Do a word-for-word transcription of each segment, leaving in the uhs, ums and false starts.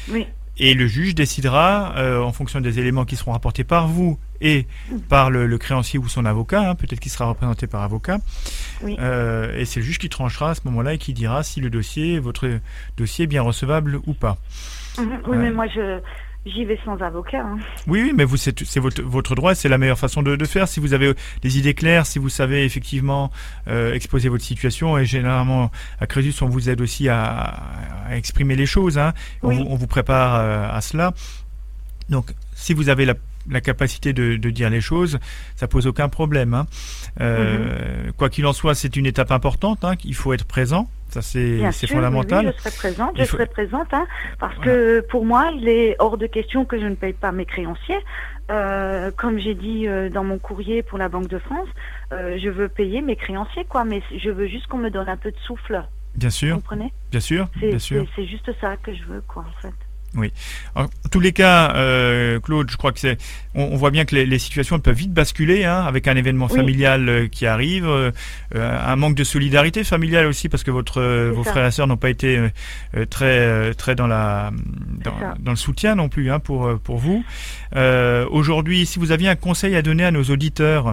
Oui. Et le juge décidera, euh, en fonction des éléments qui seront rapportés par vous et par le, le créancier ou son avocat, hein, peut-être qu'il sera représenté par avocat, Oui. euh, et c'est le juge qui tranchera à ce moment-là et qui dira si le dossier, votre dossier est bien recevable ou pas. Mmh, oui, euh, mais moi, je... J'y vais sans avocat. Hein. Oui, oui, mais vous, c'est, c'est votre, votre droit, c'est la meilleure façon de, de faire. Si vous avez des idées claires, si vous savez effectivement euh, exposer votre situation, et généralement à Crésus, on vous aide aussi à, à exprimer les choses. Hein. On, oui. vous, on vous prépare euh, à cela. Donc, si vous avez la, la capacité de, de dire les choses, ça pose aucun problème. Hein. Euh, mm-hmm. Quoi qu'il en soit, c'est une étape importante. Hein, il faut être présent. Ça, c'est, c'est sûr, fondamental. Oui, oui, je serai présente, je faut... serai présente, hein, parce voilà. que pour moi, il est hors de question que je ne paye pas mes créanciers. Euh, comme j'ai dit euh, dans mon courrier pour la Banque de France, euh, je veux payer mes créanciers, quoi, mais je veux juste qu'on me donne un peu de souffle. Bien sûr. Vous comprenez ? Bien sûr, c'est, bien sûr. C'est, c'est juste ça que je veux, quoi, en fait. Oui. Alors, en tous les cas, euh, Claude, je crois que c'est, on, on voit bien que les, les situations peuvent vite basculer, hein, avec un événement oui. familial euh, qui arrive, euh, un manque de solidarité familiale aussi, parce que votre, euh, vos ça. frères et sœurs n'ont pas été euh, très, euh, très dans la, dans, dans le soutien non plus, hein, pour, pour vous. Euh, aujourd'hui, si vous aviez un conseil à donner à nos auditeurs.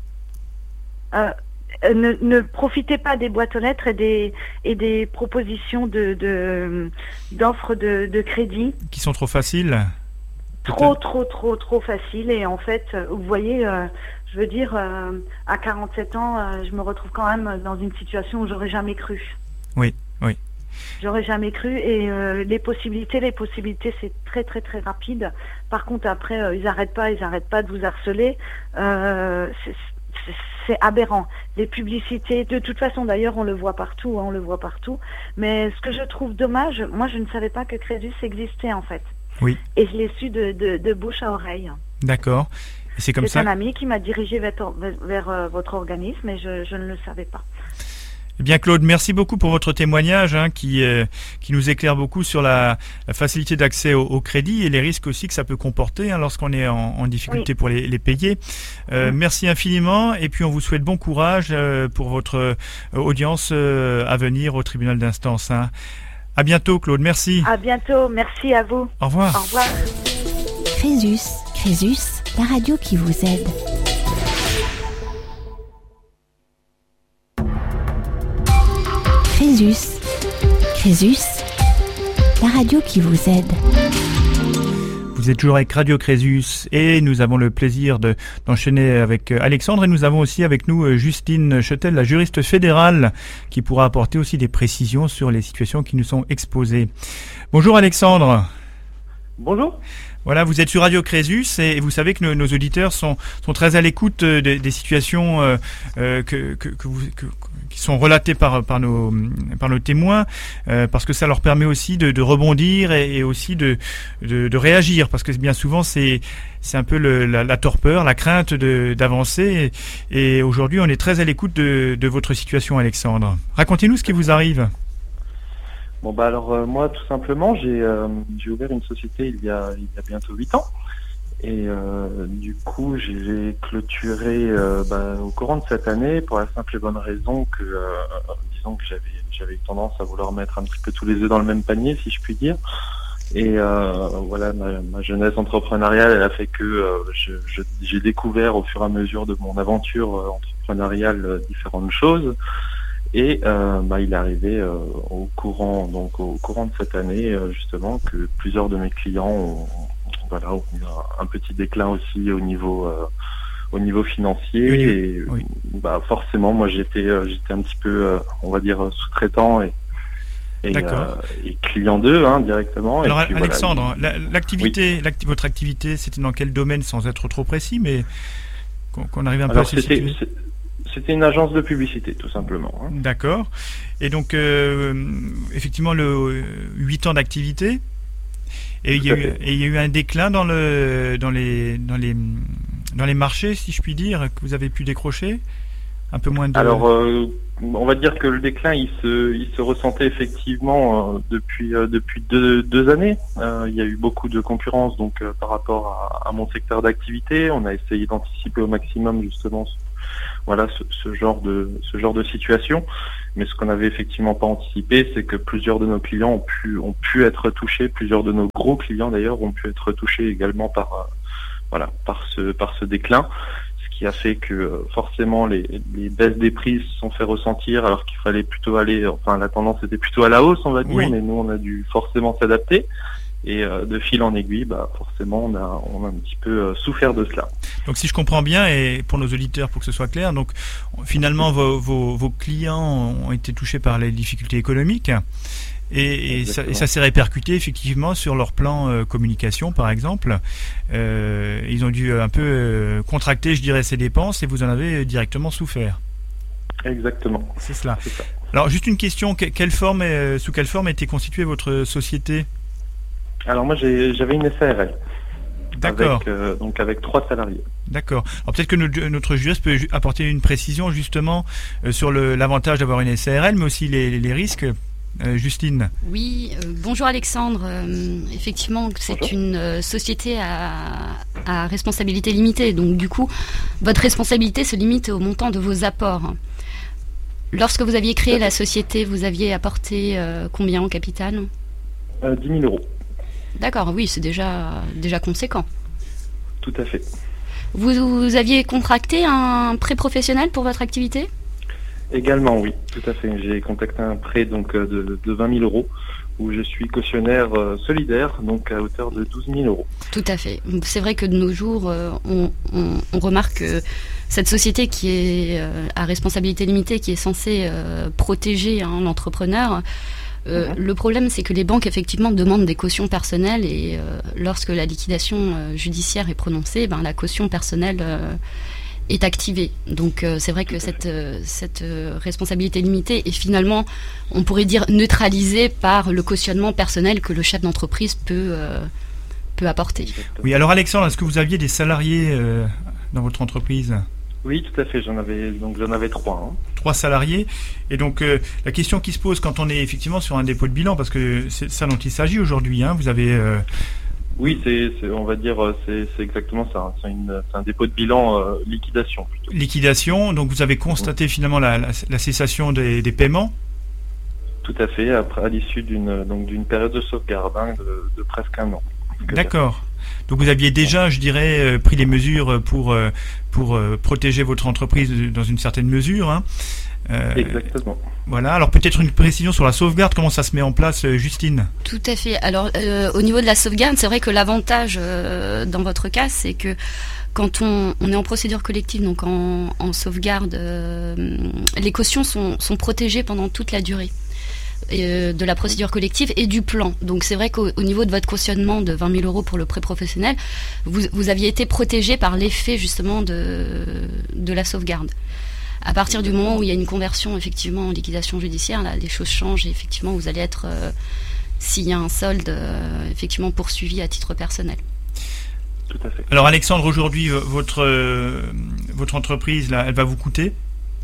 Euh... Ne, ne profitez pas des boîtes aux lettres et des, et des propositions de, de, d'offres de, de crédit. Qui sont trop faciles. Trop, trop, trop, trop faciles. Et en fait, vous voyez, euh, je veux dire, euh, à quarante-sept ans, euh, je me retrouve quand même dans une situation où j'aurais jamais cru. Oui, oui. J'aurais jamais cru. Et euh, les possibilités, les possibilités, c'est très, très, très rapide. Par contre, après, euh, ils n'arrêtent pas, ils n'arrêtent pas de vous harceler. Euh, c'est, c'est, c'est aberrant. Les publicités, de toute façon d'ailleurs on le voit partout, hein, on le voit partout. Mais ce que je trouve dommage, moi je ne savais pas que Crésus existait en fait. Oui. Et je l'ai su de, de, de bouche à oreille. D'accord. Et c'est comme c'est ça. C'est un ami qui m'a dirigé vers, vers, vers euh, votre organisme et je, je ne le savais pas. Eh bien Claude, merci beaucoup pour votre témoignage hein, qui, euh, qui nous éclaire beaucoup sur la, la facilité d'accès au, au crédit et les risques aussi que ça peut comporter hein, lorsqu'on est en, en difficulté oui. pour les, les payer. Euh, oui. Merci infiniment et puis on vous souhaite bon courage euh, pour votre euh, audience euh, à venir au tribunal d'instance. Hein. À bientôt Claude, merci. À bientôt, merci à vous. Au revoir. Au revoir. Crésus, Crésus, la radio qui vous aide. Crésus, Crésus, la radio qui vous aide. Vous êtes toujours avec Radio Crésus et nous avons le plaisir de, d'enchaîner avec Alexandre et nous avons aussi avec nous Justine Chetel, la juriste fédérale, qui pourra apporter aussi des précisions sur les situations qui nous sont exposées. Bonjour Alexandre. Bonjour. Voilà, vous êtes sur Radio Crésus et vous savez que nos, nos auditeurs sont, sont très à l'écoute des, des situations euh, que, que, que vous, que, qui sont relatées par, par, nos, par nos témoins, euh, parce que ça leur permet aussi de, de rebondir et, et aussi de, de, de réagir, parce que bien souvent c'est, c'est un peu le, la, la torpeur, la crainte de, d'avancer. Et, et aujourd'hui, on est très à l'écoute de, de votre situation, Alexandre. Racontez-nous ce qui vous arrive. Bon bah alors euh, moi tout simplement j'ai euh, j'ai ouvert une société il y a il y a bientôt huit ans et euh, du coup j'ai clôturé euh, bah, au courant de cette année pour la simple et bonne raison que euh, disons que j'avais j'avais eu tendance à vouloir mettre un petit peu tous les œufs dans le même panier si je puis dire et euh, voilà ma, ma jeunesse entrepreneuriale elle a fait que euh, je, je, j'ai découvert au fur et à mesure de mon aventure euh, entrepreneuriale euh, différentes choses. Et euh, bah, il est arrivé euh, au courant donc au courant de cette année euh, justement que plusieurs de mes clients ont, voilà, ont eu un, un petit déclin aussi au niveau euh, au niveau financier oui, et oui. bah forcément moi j'étais euh, j'étais un petit peu euh, on va dire sous-traitant et et, euh, et client d'eux hein, directement. Alors et puis, Alexandre, voilà, la, l'activité, oui. l'acti- votre activité c'était dans quel domaine sans être trop précis mais qu'on, qu'on arrive un Alors, peu à se situer. C'était une agence de publicité, tout simplement. Hein. D'accord. Et donc, euh, effectivement, le euh, huit ans d'activité. Et il y a eu, et il y a eu un déclin dans le, dans les, dans les, dans les marchés, si je puis dire, que vous avez pu décrocher. Un peu moins de. Alors, euh, on va dire que le déclin, il se, il se ressentait effectivement euh, depuis, euh, depuis deux, deux années. Euh, il y a eu beaucoup de concurrence, donc euh, par rapport à, à mon secteur d'activité, on a essayé d'anticiper au maximum justement voilà ce, ce genre de ce genre de situation. Mais ce qu'on n'avait effectivement pas anticipé, c'est que plusieurs de nos clients ont pu ont pu être touchés, plusieurs de nos gros clients d'ailleurs ont pu être touchés également par euh, voilà par ce par ce déclin, ce qui a fait que euh, forcément les, les baisses des prix se sont fait ressentir, alors qu'il fallait plutôt aller, enfin la tendance était plutôt à la hausse, on va dire, oui. mais nous on a dû forcément s'adapter. Et euh, de fil en aiguille, bah, forcément, on a, on a un petit peu euh, souffert de cela. Donc, si je comprends bien, et pour nos auditeurs, pour que ce soit clair, donc finalement, vos, vos, vos clients ont été touchés par les difficultés économiques, et, et, ça, et ça s'est répercuté effectivement sur leur plan euh, communication, par exemple. Euh, ils ont dû un peu euh, contracter, je dirais, ces dépenses, et vous en avez directement souffert. Exactement. C'est cela. C'est ça. Alors, juste une question, quelle forme, euh, sous quelle forme était constituée votre société ? Alors moi j'ai, j'avais une S A R L. D'accord. Avec, euh, donc avec trois salariés. D'accord. Alors peut-être que notre, notre juriste peut apporter une précision justement euh, sur le, l'avantage d'avoir une S A R L, mais aussi les, les risques. Euh, Justine. Oui, euh, bonjour Alexandre. Euh, effectivement, c'est bonjour. une euh, société à, à responsabilité limitée. Donc du coup, votre responsabilité se limite au montant de vos apports. Lorsque vous aviez créé la société, vous aviez apporté euh, combien en capital ? euh, dix mille euros. D'accord, oui, c'est déjà, déjà conséquent. Tout à fait. Vous, vous aviez contracté un prêt professionnel pour votre activité ? Également, oui, tout à fait. J'ai contacté un prêt donc de, de vingt mille euros où je suis cautionnaire euh, solidaire, donc à hauteur de douze mille euros. Tout à fait. C'est vrai que de nos jours, euh, on, on, on remarque que cette société qui est euh, à responsabilité limitée, qui est censée euh, protéger hein, l'entrepreneur, Euh, mmh. Le problème, c'est que les banques, effectivement, demandent des cautions personnelles et euh, lorsque la liquidation euh, judiciaire est prononcée, ben, la caution personnelle euh, est activée. Donc, euh, c'est vrai que cette, euh, cette euh, responsabilité limitée est finalement, on pourrait dire, neutralisée par le cautionnement personnel que le chef d'entreprise peut, euh, peut apporter. Oui, alors Alexandre, est-ce que vous aviez des salariés euh, dans votre entreprise ? Oui, tout à fait. J'en avais donc j'en avais trois. Hein. Trois salariés. Et donc euh, la question qui se pose quand on est effectivement sur un dépôt de bilan, parce que c'est ça dont il s'agit aujourd'hui. Hein, vous avez. Euh... Oui, c'est, c'est on va dire c'est, c'est exactement ça. C'est, une, c'est un dépôt de bilan euh, liquidation. Plutôt. Liquidation. Donc vous avez constaté mmh. finalement la, la, la cessation des, des paiements. Tout à fait. Après, à l'issue d'une donc d'une période de sauvegarde hein, de, de presque un an. D'accord. Donc vous aviez déjà, je dirais, euh, pris les mesures pour, euh, pour euh, protéger votre entreprise dans une certaine mesure. Hein. Euh, Exactement. Voilà, alors peut-être une précision sur la sauvegarde, comment ça se met en place, euh, Justine ? Tout à fait. Alors euh, au niveau de la sauvegarde, c'est vrai que l'avantage euh, dans votre cas, c'est que quand on, on est en procédure collective, donc en, en sauvegarde, euh, les cautions sont, sont protégées pendant toute la durée de la procédure collective et du plan. Donc c'est vrai qu'au au niveau de votre cautionnement de vingt mille euros pour le prêt professionnel, vous, vous aviez été protégé par l'effet justement de, de la sauvegarde. À partir du moment où il y a une conversion effectivement en liquidation judiciaire, là, les choses changent et effectivement vous allez être, euh, s'il y a un solde, euh, effectivement poursuivi à titre personnel. Tout à fait. Alors Alexandre, aujourd'hui, votre, euh, votre entreprise, là, elle va vous coûter ?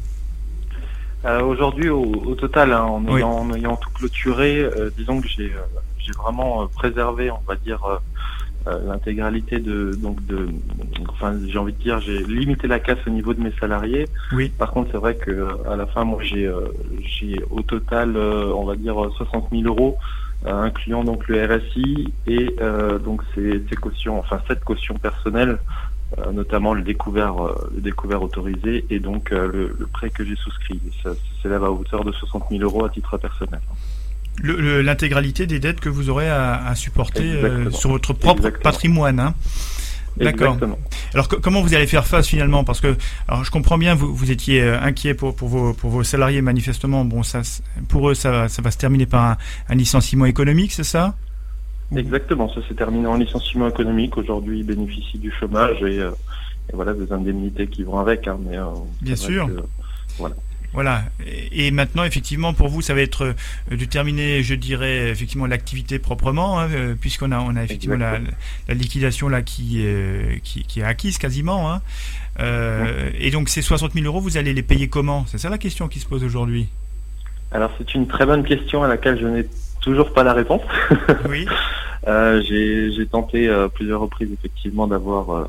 Euh, aujourd'hui, au, au total, hein, en, oui. ayant, en ayant tout clôturé, euh, disons que j'ai, euh, j'ai vraiment euh, préservé, on va dire, euh, euh, l'intégralité de, donc de, enfin, j'ai envie de dire, j'ai limité la casse au niveau de mes salariés. Oui. Par contre, c'est vrai que à la fin, moi, j'ai, euh, j'ai au total, euh, on va dire, soixante mille euros, euh, incluant donc le R S I et euh, donc ces, ces cautions, enfin cette caution personnelle. Euh, notamment le découvert, euh, le découvert autorisé et donc euh, le, le prêt que j'ai souscrit. Ça s'élève à hauteur de soixante mille euros à titre personnel. Le, le, l'intégralité des dettes que vous aurez à, à supporter euh, sur votre propre Exactement. patrimoine. Hein. D'accord. Exactement. Alors co- comment vous allez faire face finalement ? Parce que alors je comprends bien, vous, vous étiez euh, inquiet pour, pour, vos, pour vos salariés manifestement. Bon, ça, pour eux, ça va, ça va se terminer par un, un licenciement économique, c'est ça ? Exactement, ça s'est terminé en licenciement économique. Aujourd'hui, ils bénéficient du chômage et, euh, et voilà des indemnités qui vont avec. Hein, mais, euh, bien sûr. Que, voilà. Voilà. Et maintenant, effectivement, pour vous, ça va être euh, de terminer, je dirais, effectivement, l'activité proprement, hein, euh, puisqu'on a, on a effectivement la, la liquidation là qui, euh, qui, qui est acquise quasiment. Hein. Euh, ouais. Et donc, ces soixante mille euros, vous allez les payer comment ? C'est ça la question qui se pose aujourd'hui. Alors, c'est une très bonne question à laquelle je n'ai toujours pas la réponse. Oui. euh, j'ai, j'ai tenté euh, plusieurs reprises effectivement d'avoir, euh,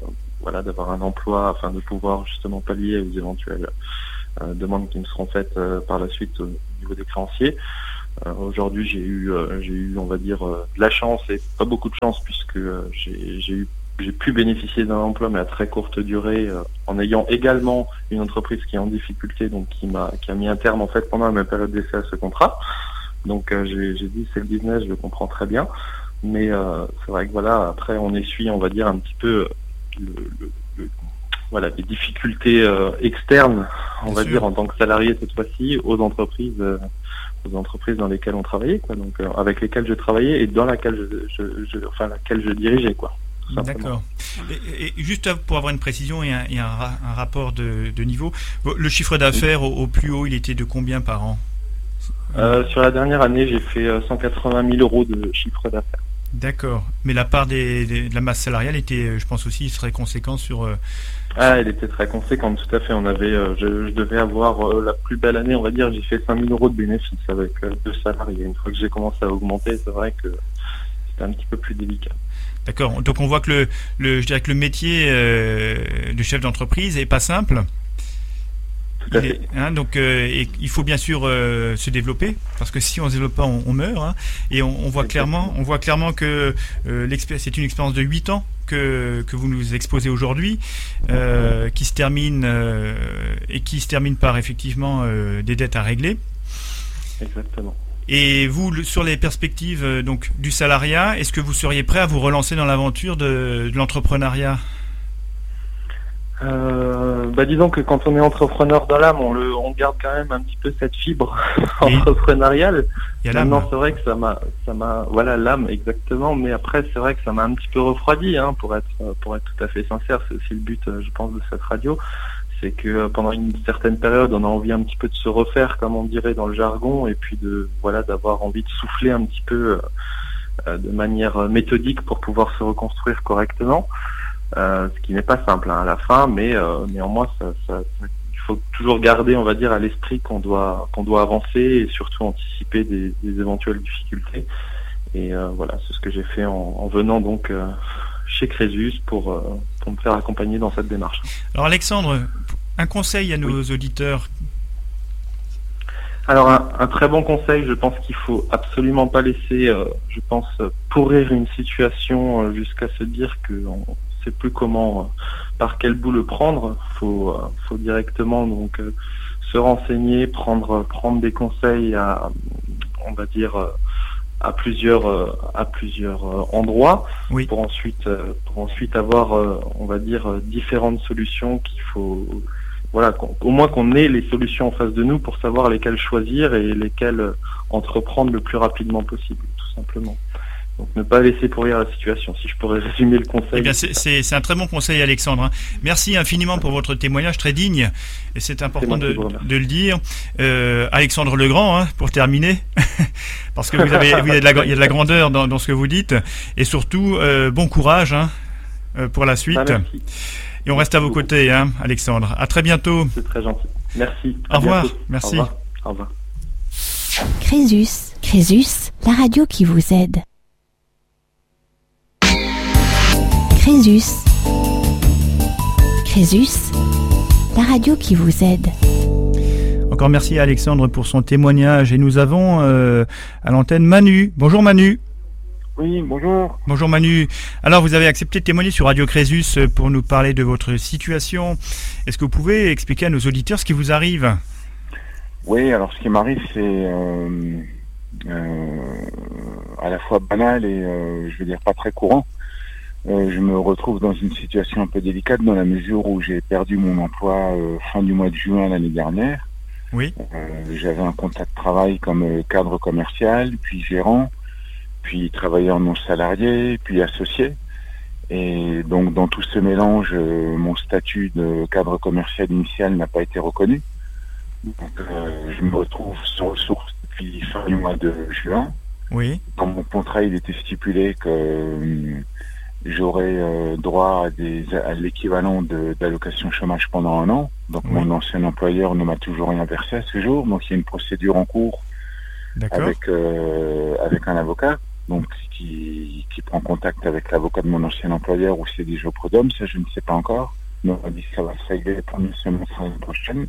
voilà, d'avoir un emploi afin de pouvoir justement pallier aux éventuelles euh, demandes qui me seront faites euh, par la suite au niveau des créanciers. Euh, aujourd'hui, j'ai eu, euh, j'ai eu, on va dire, euh, de la chance et pas beaucoup de chance puisque euh, j'ai, j'ai eu, j'ai pu bénéficier d'un emploi mais à très courte durée, euh, en ayant également une entreprise qui est en difficulté, donc qui m'a, qui a mis un terme en fait pendant ma période d'essai à ce contrat. Donc euh, j'ai, j'ai dit c'est le business, je le comprends très bien, mais euh, c'est vrai que voilà, après on essuie, on va dire un petit peu le, le, le voilà les difficultés euh, externes, on bien va sûr. dire en tant que salarié cette fois-ci aux entreprises. Euh, aux entreprises dans lesquelles on travaillait, quoi, donc euh, avec lesquelles je travaillais et dans laquelle je, je, je enfin laquelle je dirigeais, quoi. D'accord. Et, et juste pour avoir une précision et un, et un, un rapport de, de niveau, le chiffre d'affaires au, au plus haut, il était de combien par an? euh, Sur la dernière année, j'ai fait cent quatre-vingt mille euros de chiffre d'affaires. D'accord. Mais la part des, des, de la masse salariale était, je pense aussi, très conséquente sur. Euh, ah, elle était très conséquente, tout à fait. On avait, euh, je, je devais avoir euh, la plus belle année, on va dire. J'ai fait cinq mille euros de bénéfices avec euh, deux salariés. Une fois que j'ai commencé à augmenter, c'est vrai que c'était un petit peu plus délicat. D'accord. Donc on voit que le, le, je dirais que le métier euh, de chef d'entreprise est pas simple. Tout à fait. Est, hein, donc euh, et il faut bien sûr euh, se développer parce que si on se développe pas, on, on meurt. Hein, et on, on voit clairement, on voit clairement que euh, c'est une expérience de huit ans que que vous nous exposez aujourd'hui, euh, qui se termine euh, et qui se termine par effectivement euh, des dettes à régler. Exactement. Et vous, le, sur les perspectives euh, donc du salariat, est-ce que vous seriez prêt à vous relancer dans l'aventure de, de l'entrepreneuriat? Euh, bah disons que quand on est entrepreneur dans l'âme, on le, on garde quand même un petit peu cette fibre entrepreneuriale. Il y a l'âme. Maintenant, c'est vrai que ça m'a, ça m'a, voilà l'âme exactement. Mais après, c'est vrai que ça m'a un petit peu refroidi, hein, pour être, pour être tout à fait sincère. C'est aussi le but, je pense, de cette radio, c'est que pendant une certaine période, on a envie un petit peu de se refaire, comme on dirait dans le jargon, et puis de, voilà, d'avoir envie de souffler un petit peu euh, de manière méthodique pour pouvoir se reconstruire correctement. Euh, ce qui n'est pas simple, hein, à la fin, mais euh, néanmoins, ça, ça, ça, il faut toujours garder, on va dire, à l'esprit qu'on doit qu'on doit avancer et surtout anticiper des, des éventuelles difficultés. Et euh, voilà, c'est ce que j'ai fait en, en venant donc euh, chez Crésus pour euh, pour me faire accompagner dans cette démarche. Alors Alexandre, un conseil à nos oui. auditeurs. Alors un, un très bon conseil, je pense qu'il faut absolument pas laisser, euh, je pense, pourrir une situation euh, jusqu'à se dire que on, sait plus comment, euh, par quel bout le prendre. Faut, euh, faut directement donc euh, se renseigner, prendre, prendre des conseils à, on va dire, euh, à plusieurs, euh, à plusieurs euh, endroits, oui. pour ensuite, euh, pour ensuite avoir, euh, on va dire, euh, différentes solutions qu'il faut, voilà, au moins qu'on ait les solutions en face de nous pour savoir lesquelles choisir et lesquelles euh, entreprendre le plus rapidement possible, tout simplement. Donc ne pas laisser pourrir la situation, si je pourrais résumer le conseil. Eh bien, c'est, c'est, c'est un très bon conseil, Alexandre. Merci infiniment pour votre témoignage très digne, et c'est important c'est de, de le dire. Euh, Alexandre Legrand, hein, pour terminer, parce que vous avez, vous avez de la, il y a de la grandeur dans, dans ce que vous dites, et surtout, euh, bon courage hein, pour la suite. Ah, et on reste à vos côtés, hein, Alexandre. À très bientôt. C'est très gentil. Merci. Au revoir. Merci. Au revoir. Au revoir. Crésus, Crésus, la radio qui vous aide. Crésus. Crésus, la radio qui vous aide. Encore merci à Alexandre pour son témoignage. Et nous avons euh, à l'antenne Manu. Bonjour Manu. Oui, bonjour. Bonjour Manu. Alors vous avez accepté de témoigner sur Radio Crésus pour nous parler de votre situation. Est-ce que vous pouvez expliquer à nos auditeurs ce qui vous arrive? Oui, alors ce qui m'arrive c'est euh, euh, à la fois banal et euh, je veux dire pas très courant. Euh, je me retrouve dans une situation un peu délicate dans la mesure où j'ai perdu mon emploi euh, fin du mois de juin l'année dernière. Oui. Euh, j'avais un contrat de travail comme euh, cadre commercial, puis gérant, puis travailleur non salarié, puis associé. Et donc dans tout ce mélange, euh, mon statut de cadre commercial initial n'a pas été reconnu. Donc euh, je me retrouve sans ressources depuis fin du mois de juin. Oui. Dans mon contrat, il était stipulé que euh, j'aurais euh, droit à, des, à l'équivalent de, d'allocation chômage pendant un an. Donc oui. Mon ancien employeur ne m'a toujours rien versé à ce jour. Donc il y a une procédure en cours avec, euh, avec un avocat. donc qui, qui prend contact avec l'avocat de mon ancien employeur ou c'est des au prud'homme, ça je ne sais pas encore. Mais on m'a dit que ça va se régler les premières semaines de l'année prochaine.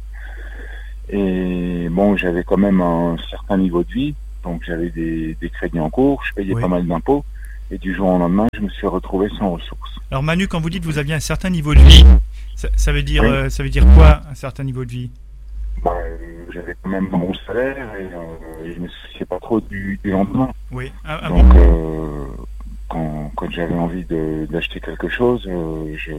Et bon, j'avais quand même un certain niveau de vie, donc j'avais des, des crédits en cours, je payais Oui. pas mal d'impôts, et du jour au lendemain, je me suis retrouvé sans ressources. Alors Manu, quand vous dites que vous aviez un certain niveau de vie, ça, ça veut dire Oui. euh, ça veut dire quoi, un certain niveau de vie? Bah, euh, j'avais quand même un bon salaire et, euh, et je me souciais pas trop du, du lendemain. Oui. Ah, ah donc, bon. euh, quand, quand j'avais envie de, d'acheter quelque chose, euh, je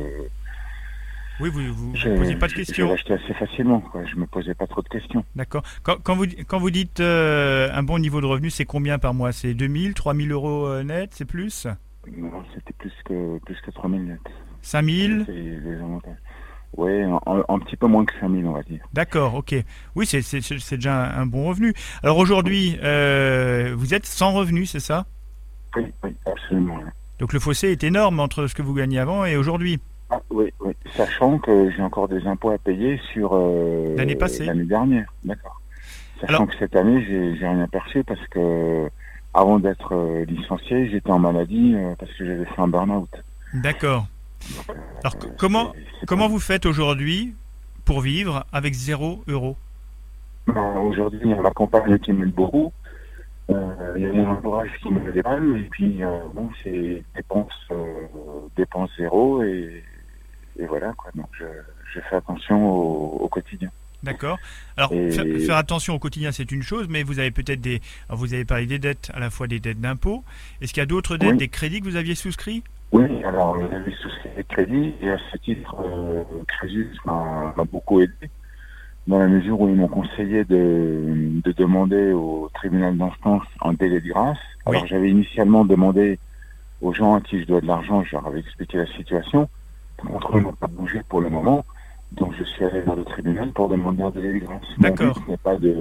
Oui, vous vous, je, vous posiez pas de je- questions. je l'achetais assez facilement, quoi. Je me posais pas trop de questions. D'accord. Quand, quand vous quand vous dites euh, un bon niveau de revenu, c'est combien par mois? C'est deux mille, trois mille euros euh, net, c'est plus? Non, c'était plus que plus que trois mille net. cinq mille? C'est les avantages. Oui, un, un petit peu moins que cinq mille, on va dire. D'accord, ok. Oui, c'est c'est- c'est- c'est déjà un, un bon revenu. Alors aujourd'hui, euh, vous êtes sans revenu, c'est ça? Oui, oui, absolument. oui. Donc le fossé est énorme entre ce que vous gagnez avant et aujourd'hui. Ah, oui, oui. Sachant que j'ai encore des impôts à payer sur euh, L'année passée. l'année dernière. D'accord. Sachant Alors- que cette année, j'ai j'ai rien perçu parce que avant d'être euh, licencié, j'étais en maladie euh, parce que j'avais fait un burn-out. D'accord. Donc, euh, Alors c- euh, comment c'est- c'est comment pas- vous faites aujourd'hui pour vivre avec zéro euro? Ben, aujourd'hui, il y a ma compagne qui m'aide beaucoup. Euh, il y a mon entourage qui me dépanne. Et puis, euh, bon, c'est dépenses, euh, dépenses zéro. Et, et voilà, quoi. Donc, je, je fais attention au, au quotidien. D'accord. Alors Et- faire, faire attention au quotidien, c'est une chose, mais vous avez peut-être des. Alors, vous avez parlé des dettes, à la fois des dettes d'impôts. Est-ce qu'il y a d'autres dettes, Oui. des crédits que vous aviez souscrits? Oui, alors, j'avais souscrit des crédits. Et à ce titre, euh, Crésus m'a m'a beaucoup aidé. Dans la mesure où ils m'ont conseillé de, de demander au tribunal d'instance un délai de grâce. Oui. Alors j'avais initialement demandé aux gens à qui je dois de l'argent, je leur avais expliqué la situation. Par contre, ils n'ont pas bougé pour le moment. Donc je suis allé vers le tribunal pour demander un délai de grâce. Mon D'accord. but n'est pas de,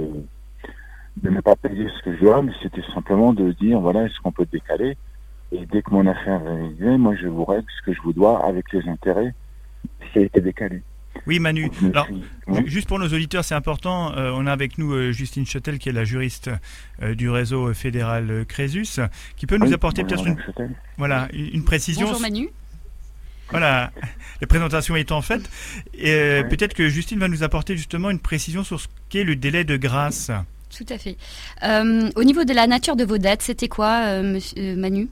de ne pas payer ce que je dois, mais c'était simplement de dire, voilà, est-ce qu'on peut décaler? Et dès que mon affaire est réglée, moi je vous règle ce que je vous dois avec les intérêts qui a été décalé. Oui, Manu. Donc, je me Alors, suis- oui. juste pour nos auditeurs, c'est important. euh, on a avec nous euh, Justine Chotel, qui est la juriste euh, du réseau fédéral euh, Crésus, qui peut nous Oui, apporter bonjour, peut-être une, Madame Chotel. voilà, une une précision. Bonjour Manu. Voilà, la présentation étant faite, et euh, Ouais. peut-être que Justine va nous apporter justement une précision sur ce qu'est le délai de grâce. Tout à fait. Euh, au niveau de la nature de vos dettes, c'était quoi, euh, monsieur, euh, Manu?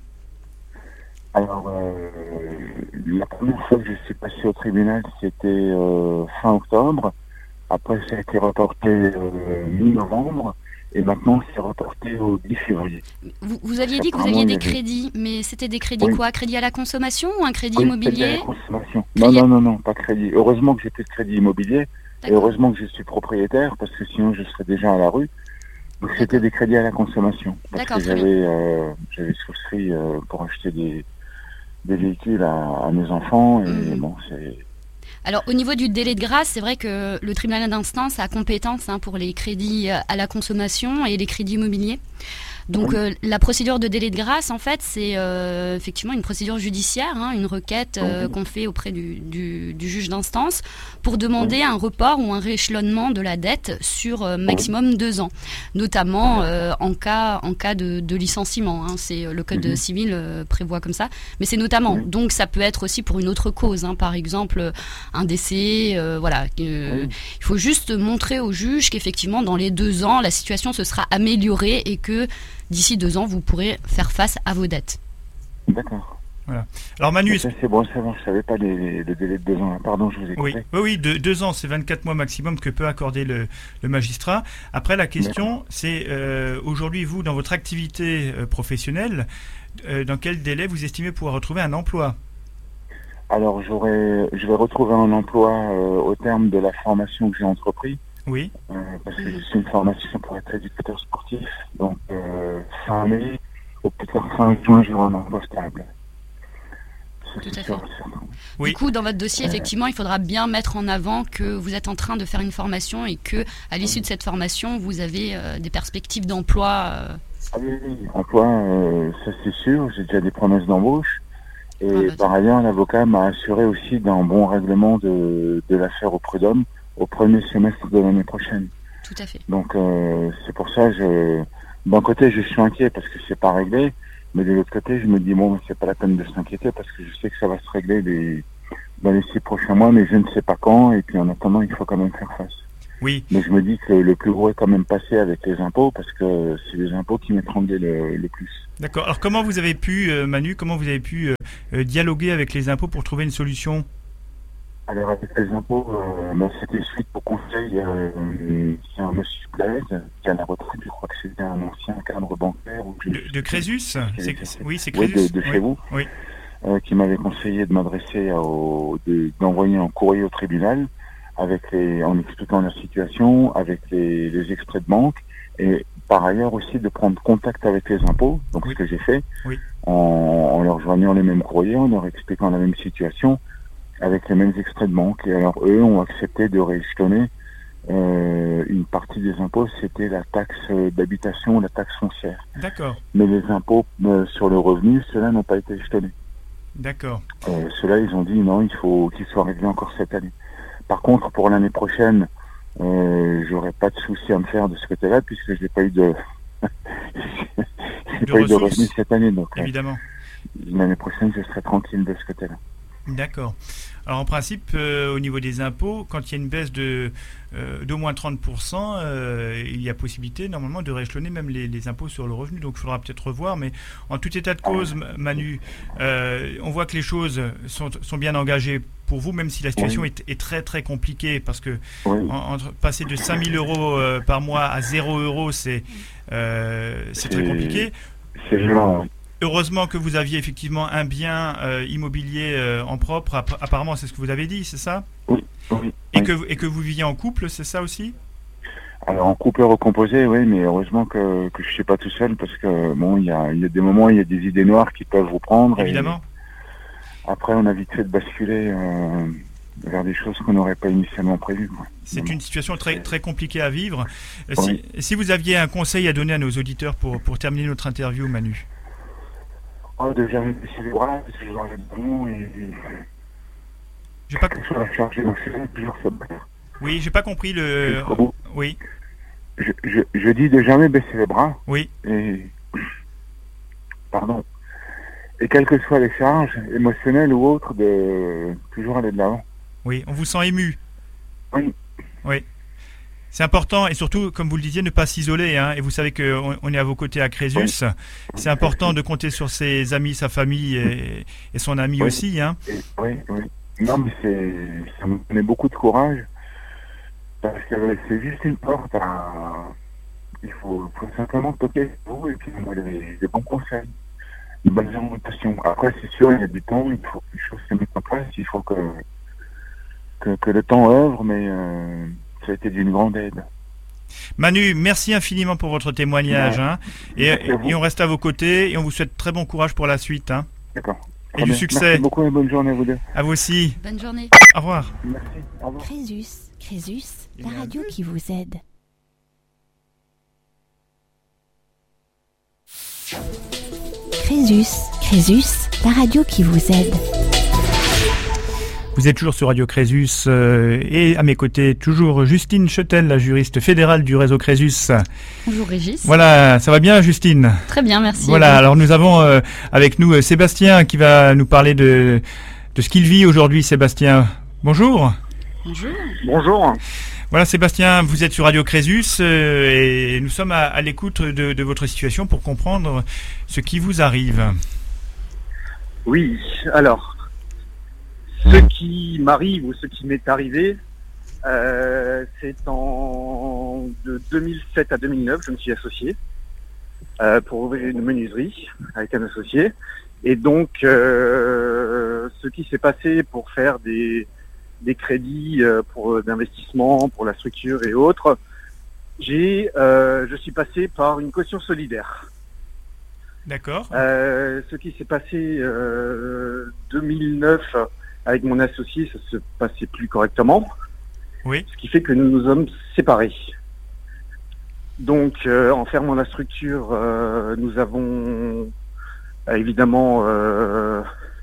Alors, euh, la première fois que je suis passé au tribunal, c'était euh, fin octobre. Après, ça a été reporté euh, mi-novembre. Et maintenant, c'est reporté au dix février. Vous, vous aviez dit que vous Apparemment, aviez il des y avait- crédits, mais c'était des crédits Oui. quoi? Crédit à la consommation ou un crédit Oui, immobilier? c'était la consommation. Non, Crédit- non, non, non, pas crédit. Heureusement que j'ai plus de crédit immobilier. Et D'accord. heureusement que je suis propriétaire, parce que sinon, je serais déjà à la rue. Donc, c'était des crédits à la consommation. Parce D'accord, que très bien. j'avais euh, j'avais souscrit euh, pour acheter des, des véhicules à, à mes enfants. Et Mhm. bon, c'est... Alors, au niveau du délai de grâce, c'est vrai que le tribunal d'instance a compétence hein, pour les crédits euh, à la consommation et les crédits immobiliers. Donc, euh, la procédure de délai de grâce, en fait, c'est euh, effectivement une procédure judiciaire, hein, une requête euh, Mhm. qu'on fait auprès du, du- du juge d'instance pour demander un report ou un rééchelonnement de la dette sur euh, maximum deux ans, notamment euh, en cas, en cas de, de licenciement. Hein, c'est euh, le code Mhm. civil euh, prévoit comme ça, mais c'est notamment. Oui. Donc, ça peut être aussi pour une autre cause, hein, par exemple un décès, euh, voilà. Euh, Oui. Il faut juste montrer au juge qu'effectivement, dans les deux ans, la situation se sera améliorée et que d'ici deux ans, vous pourrez faire face à vos dettes. D'accord. Alors Manu, Mais est-ce- ça, c'est bon à savoir, je savais pas les, les délais de deux ans. Pardon, je vous ai oui, coupé. oui, oui, de- deux ans, c'est vingt-quatre mois maximum que peut accorder le, le magistrat. Après, la question, c'est euh, aujourd'hui, vous, dans votre activité euh, professionnelle, euh, dans quel délai vous estimez pouvoir retrouver un emploi? Alors, j'aurais, je vais retrouver un emploi euh, au terme de la formation que j'ai entrepris, Oui, euh, parce que Mhm. je suis une formation pour être éducateur sportif. Donc, euh, fin mai, au plus tard fin juin, j'aurai un emploi stable. Ça, Tout c'est à sûr fait. et certain. Oui. Du coup, dans votre dossier, Euh. effectivement, il faudra bien mettre en avant que vous êtes en train de faire une formation et que, à l'issue de cette formation, vous avez euh, des perspectives d'emploi. euh, Ah oui, oui, emploi, euh, ça c'est sûr, j'ai déjà des promesses d'embauche. Et Ah bah, par ailleurs, l'avocat m'a assuré aussi d'un bon règlement de, de l'affaire au prud'homme au premier semestre de l'année prochaine. tout à fait. Donc euh, c'est pour ça, je, d'un côté, je suis inquiet parce que c'est pas réglé, Mais de l'autre côté, je me dis, bon, c'est pas la peine de s'inquiéter parce que je sais que ça va se régler les, dans les six prochains mois, mais je ne sais pas quand. Et puis en attendant, il faut quand même faire face. Oui. Mais je me dis que le plus gros est quand même passé avec les impôts parce que c'est les impôts qui m'étranglaient le, le plus. D'accord. Alors comment vous avez pu, euh, Manu, comment vous avez pu euh, dialoguer avec les impôts pour trouver une solution? Alors avec les impôts, euh, ben, c'était suite au conseil, euh, c'est un monsieur Blaise qui a la retraite, je crois que c'était un ancien cadre bancaire. Ou de, de Crésus c'est, c'est, Oui, c'est Crésus. Oui, de, de oui. chez vous, oui. euh, qui m'avait conseillé de m'adresser, au, de, d'envoyer un courrier au tribunal avec les, en expliquant la situation, avec les, les extraits de banque, et par ailleurs aussi de prendre contact avec les impôts, donc oui. ce que j'ai fait, oui. en, en leur joignant les mêmes courriers, en leur expliquant la même situation, avec les mêmes extraits de banque. Et alors eux ont accepté de rééchelonner euh, une partie des impôts, c'était la taxe d'habitation, la taxe foncière. D'accord. Mais les impôts euh, sur le revenu, ceux-là n'ont pas été échelonnés. D'accord. Euh, ceux-là, ils ont dit non, il faut qu'ils soient réglés encore cette année. Par contre, pour l'année prochaine, euh, j'aurais pas de souci à me faire de ce côté-là, puisque je n'ai pas eu de, j'ai de pas eu de revenus cette année. Donc, évidemment. Euh, l'année prochaine, je serai tranquille de ce côté-là. D'accord. Alors en principe, euh, au niveau des impôts, quand il y a une baisse de euh, d'au moins trente pour cent, euh, il y a possibilité normalement de rééchelonner même les, les impôts sur le revenu. Donc il faudra peut-être revoir. Mais en tout état de cause, Manu, euh, on voit que les choses sont, sont bien engagées pour vous, même si la situation oui. est, est très très compliquée, parce que oui. en, entre, passer de cinq mille euros euh, par mois à zéro euros, c'est, euh, c'est, c'est très compliqué. C'est violent. Heureusement que vous aviez effectivement un bien euh, immobilier euh, en propre, apparemment c'est ce que vous avez dit, c'est ça? Oui. oui et, oui. Que, et que vous viviez en couple, c'est ça aussi? Alors en couple recomposé, oui, mais heureusement que, que je ne suis pas tout seul, parce que bon, il y a, y a des moments, il y a des idées noires qui peuvent vous prendre. Évidemment. Et après, on a vite fait de basculer euh, vers des choses qu'on n'aurait pas initialement prévues. Quoi. C'est non, une situation très, très compliquée à vivre. Oui. Si, si vous aviez un conseil à donner à nos auditeurs pour, pour terminer notre interview, Manu? Oh, de jamais baisser les bras, parce que je vais de bon et... J'ai pas... Je vais charger mon chemin plusieurs fois. Oui, j'ai pas compris le... Oui. Je, je, je dis de jamais baisser les bras. Oui. Et... Pardon. Et quelles que soient les charges, émotionnelles ou autres, de toujours aller de l'avant. Oui, on vous sent ému. Oui. Oui. C'est important, et surtout, comme vous le disiez, ne pas s'isoler. Hein, et vous savez qu'on on est à vos côtés à Crésus. Oui. C'est important de compter sur ses amis, sa famille et, et son ami oui. aussi. Hein. Et, oui, oui. Non, mais c'est, ça me donnait beaucoup de courage. Parce que c'est juste une porte à... Il faut, faut simplement toquer vous et puis des, des bons conseils, une bonne orientation. Après, c'est sûr, il y a du temps, il faut que les choses se mettent en place, il faut que, que, que le temps œuvre, mais... Euh, ça a été d'une grande aide. Manu, merci infiniment pour votre témoignage. Ouais. Hein, et, et on reste à vos côtés et on vous souhaite très bon courage pour la suite. Hein. D'accord. Et du succès. Merci beaucoup et bonne journée à vous deux. À vous aussi. Bonne journée. Au revoir. Merci. Au revoir. Crésus, Crésus, la radio qui vous aide. Crésus, Crésus, la radio qui vous aide. Vous êtes toujours sur Radio Crésus euh, et à mes côtés, toujours Justine Chetel, la juriste fédérale du réseau Crésus. Bonjour Régis. Voilà, ça va bien Justine? Très bien, merci. Voilà, alors nous avons euh, avec nous euh, Sébastien qui va nous parler de, de ce qu'il vit aujourd'hui. Sébastien, bonjour. Bonjour. Bonjour. Voilà Sébastien, vous êtes sur Radio Crésus euh, et nous sommes à, à l'écoute de, de votre situation pour comprendre ce qui vous arrive. Oui, alors... Ce qui m'arrive ou ce qui m'est arrivé, euh, c'est en de deux mille sept à deux mille neuf, je me suis associé euh, pour ouvrir une menuiserie avec un associé. Et donc, euh, ce qui s'est passé pour faire des, des crédits euh, pour d'investissement, pour la structure et autres, j'ai, euh, je suis passé par une caution solidaire. D'accord. Euh, ce qui s'est passé euh, deux mille neuf. Avec mon associé, ça se passait plus correctement. Oui. Ce qui fait que nous nous sommes séparés. Donc, euh, en fermant la structure, euh, nous avons euh, évidemment euh,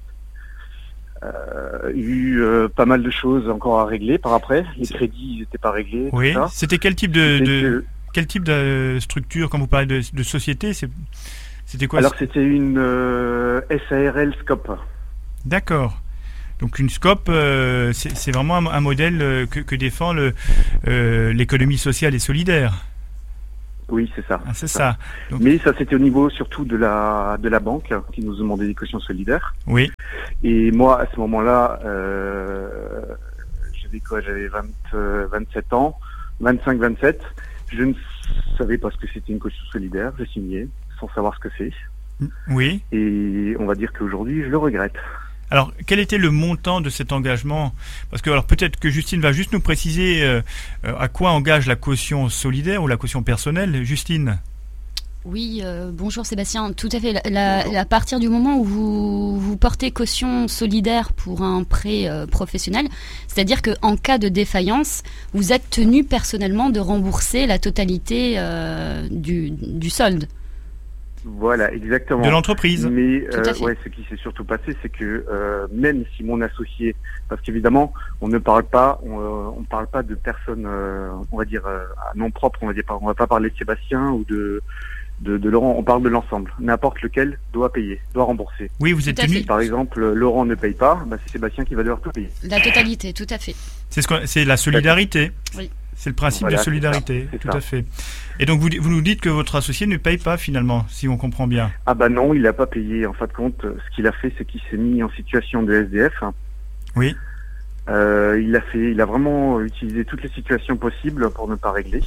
euh, eu euh, pas mal de choses encore à régler par après. Les crédits n'étaient pas réglés. Oui. Tout ça. C'était quel type de, de que... quel type de structure, quand vous parlez de, de société, c'est C'était quoi? Alors c'était une euh, S A R L Scope. D'accord. Donc une SCOP, euh, c'est, c'est vraiment un, un modèle euh, que, que défend le, euh, l'économie sociale et solidaire. Oui, c'est ça. Ah, c'est ça. Donc... Mais ça, c'était au niveau surtout de la de la banque qui nous demandait des cautions solidaires. Oui. Et moi, à ce moment-là, euh, j'avais quoi? J'avais vingt, euh, vingt-sept ans, vingt-cinq, vingt-sept. Je ne savais pas ce que c'était une caution solidaire. J'ai signé sans savoir ce que c'est. Oui. Et on va dire qu'aujourd'hui, je le regrette. Alors, quel était le montant de cet engagement? Parce que, alors, peut-être que Justine va juste nous préciser euh, à quoi engage la caution solidaire ou la caution personnelle. Justine? Oui, euh, bonjour Sébastien. Tout à fait. La, la, à partir du moment où vous, vous portez caution solidaire pour un prêt euh, professionnel, c'est-à-dire qu'en cas de défaillance, vous êtes tenu personnellement de rembourser la totalité euh, du, du solde. Voilà, exactement. De l'entreprise. Mais euh, ouais, ce qui s'est surtout passé, c'est que euh, même si mon associé, parce qu'évidemment, on ne parle pas, on, euh, on parle pas de personnes, euh, on va dire euh, à nom propre, on va dire, on va pas parler de Sébastien ou de de, de Laurent, on parle de l'ensemble. N'importe lequel doit payer, doit rembourser. Oui, vous êtes tenu. Si par exemple Laurent ne paye pas, bah, c'est Sébastien qui va devoir tout payer. La totalité, tout à fait. C'est ce qu'on, c'est la solidarité. Oui. C'est le principe Voilà, de solidarité, c'est ça, c'est tout ça. à fait. Et donc vous, vous nous dites que votre associé ne paye pas finalement, si on comprend bien. Ah bah non, il n'a pas payé. En fin de compte, ce qu'il a fait, c'est qu'il s'est mis en situation de S D F. Oui. Euh, il a fait, il a vraiment utilisé toutes les situations possibles pour ne pas régler.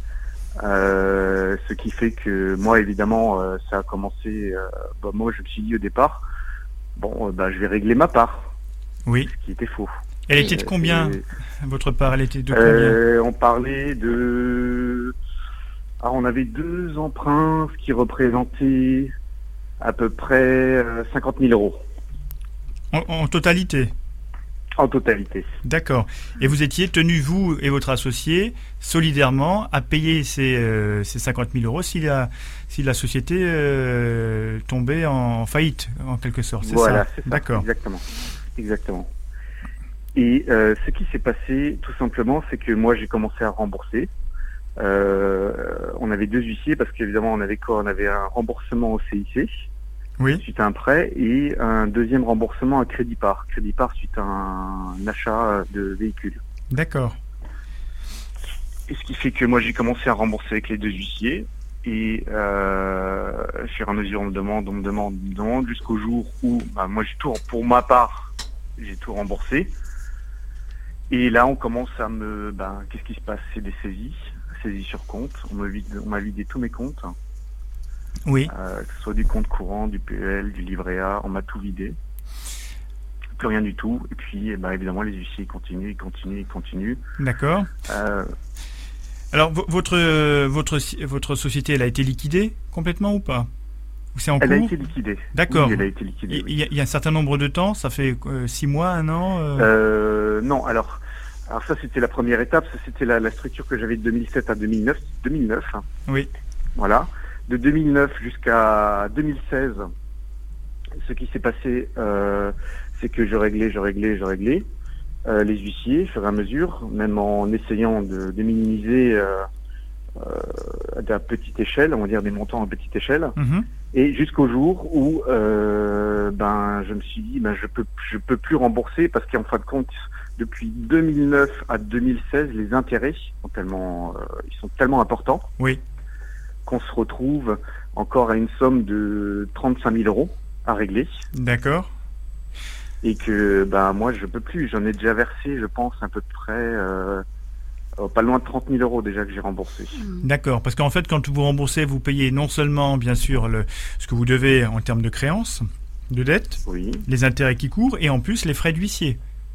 Euh, ce qui fait que moi, évidemment, euh, ça a commencé. Euh, bah, moi, je me suis dit au départ, bon, euh, bah, je vais régler ma part. Oui. Ce qui était faux. Elle était de combien, Et, votre part? Elle était de combien? euh, On parlait de. Ah, on avait deux emprunts, ce qui représentait à peu près euh, cinquante mille euros. En, en totalité? En totalité. D'accord. Et vous étiez tenu, vous et votre associé, solidairement, à payer ces, euh, ces cinquante mille euros si la, si la société euh, tombait en faillite, en quelque sorte. C'est voilà, ça? c'est ça. D'accord. Exactement. Exactement. Et euh, ce qui s'est passé, tout simplement, c'est que moi, j'ai commencé à rembourser. Euh, on avait deux huissiers parce qu'évidemment, on avait quoi? On avait un remboursement au C I C. Oui. Suite à un prêt et un deuxième remboursement à Crédit Part. Crédit Part suite à un, un achat de véhicule. D'accord. Et ce qui fait que moi j'ai commencé à rembourser avec les deux huissiers et euh, au fur et à mesure on me demande, on me demande, on me demande jusqu'au jour où bah, moi j'ai tout, pour ma part, j'ai tout remboursé. Et là on commence à me, bah, qu'est-ce qui se passe? C'est des saisies, saisies sur compte. On me vide, on m'a vidé tous mes comptes. Oui. Euh, que ce soit du compte courant, du P E L, du livret A, on m'a tout vidé. Plus rien du tout. Et puis, eh ben, évidemment, les huissiers ils continuent, ils continuent, ils continuent. D'accord. Euh, Alors, v- votre, euh, votre, votre société, elle a été liquidée complètement ou pas? Ou c'est en elle a cours? été liquidée. D'accord. Oui, elle a été liquidée. Il Oui. y, a, il y a un certain nombre de temps, ça fait euh, six mois, un an euh... Euh, non, alors, alors ça c'était la première étape. Ça c'était la, la structure que j'avais de deux mille sept à deux mille neuf. deux mille neuf. Hein. Oui. Voilà. De deux mille neuf jusqu'à deux mille seize, ce qui s'est passé, euh, c'est que je réglais, je réglais, je réglais euh, les huissiers, au fur et à mesure, même en essayant de, de minimiser euh, euh, à petite échelle, on va dire des montants à petite échelle, Mm-hmm. et jusqu'au jour où euh, ben je me suis dit ben je peux je peux plus rembourser parce qu'en fin de compte depuis deux mille neuf à deux mille seize les intérêts sont tellement euh, ils sont tellement importants. Oui. Qu'on se retrouve encore à une somme de trente-cinq mille euros à régler. D'accord. Et que ben moi je peux plus, j'en ai déjà versé je pense à peu près euh, pas loin de trente mille euros déjà que j'ai remboursé. D'accord, parce qu'en fait quand vous remboursez, vous payez non seulement bien sûr le, ce que vous devez en termes de créances, de dette, oui. Les intérêts qui courent et en plus les frais d'huissier.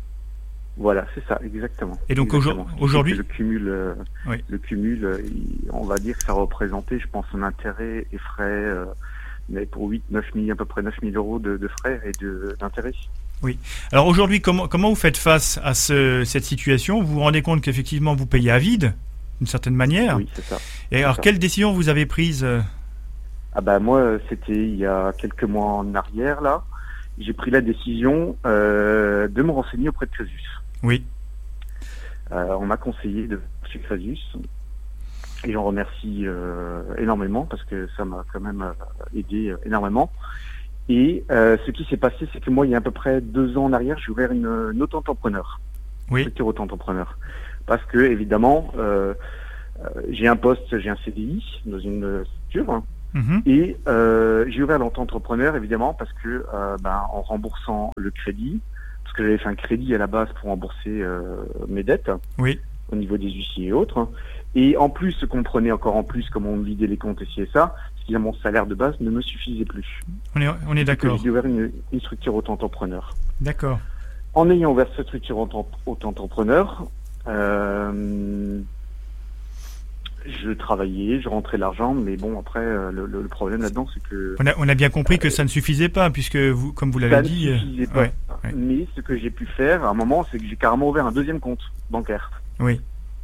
Voilà, c'est ça, exactement. Et donc exactement. aujourd'hui, le cumul, euh, oui. le cumul, euh, il, on va dire que ça représentait, je pense, un intérêt et frais, euh, mais pour huit, neuf mille, à peu près neuf mille euros de, de frais et de, d'intérêt. Oui. Alors aujourd'hui, comment, comment vous faites face à ce, cette situation? Vous vous rendez compte qu'effectivement vous payez à vide, d'une certaine manière. Oui, c'est ça. Et c'est alors, ça. Quelle décision vous avez prise? Ah bah moi, c'était il y a quelques mois en arrière, là. J'ai pris la décision euh, de me renseigner auprès de Crésus. Oui. Euh, on m'a conseillé de chez Crésus. Et j'en remercie euh, énormément parce que ça m'a quand même euh, aidé euh, énormément. Et euh, ce qui s'est passé, c'est que moi, il y a à peu près deux ans en arrière, j'ai ouvert une, une auto-entrepreneur. Oui. Structure auto-entrepreneur. Parce que, évidemment, euh, euh, j'ai un poste, j'ai un C D I dans une structure. Hein, Mm-hmm. et euh, j'ai ouvert l'auto-entrepreneur, évidemment, parce que euh, ben, en remboursant le crédit, parce que j'avais fait un crédit à la base pour rembourser euh, mes dettes. Oui. Au niveau des huissiers et autres. Hein. Et en plus, ce qu'on prenait encore en plus, comme on vidait les comptes et ci et ça, c'est que mon salaire de base ne me suffisait plus. On est, on est d'accord. J'ai ouvert une, une structure auto-entrepreneur. D'accord. En ayant ouvert cette structure auto-entrepreneur, euh, je travaillais, je rentrais de l'argent, mais bon, après, euh, le, le problème là-dedans, c'est que... On a, on a bien compris euh, que ça ne suffisait pas, puisque, vous, comme vous l'avez dit... Ça ne suffisait pas. Ouais, ouais. Mais ce que j'ai pu faire, à un moment, c'est que j'ai carrément ouvert un deuxième compte bancaire. Oui.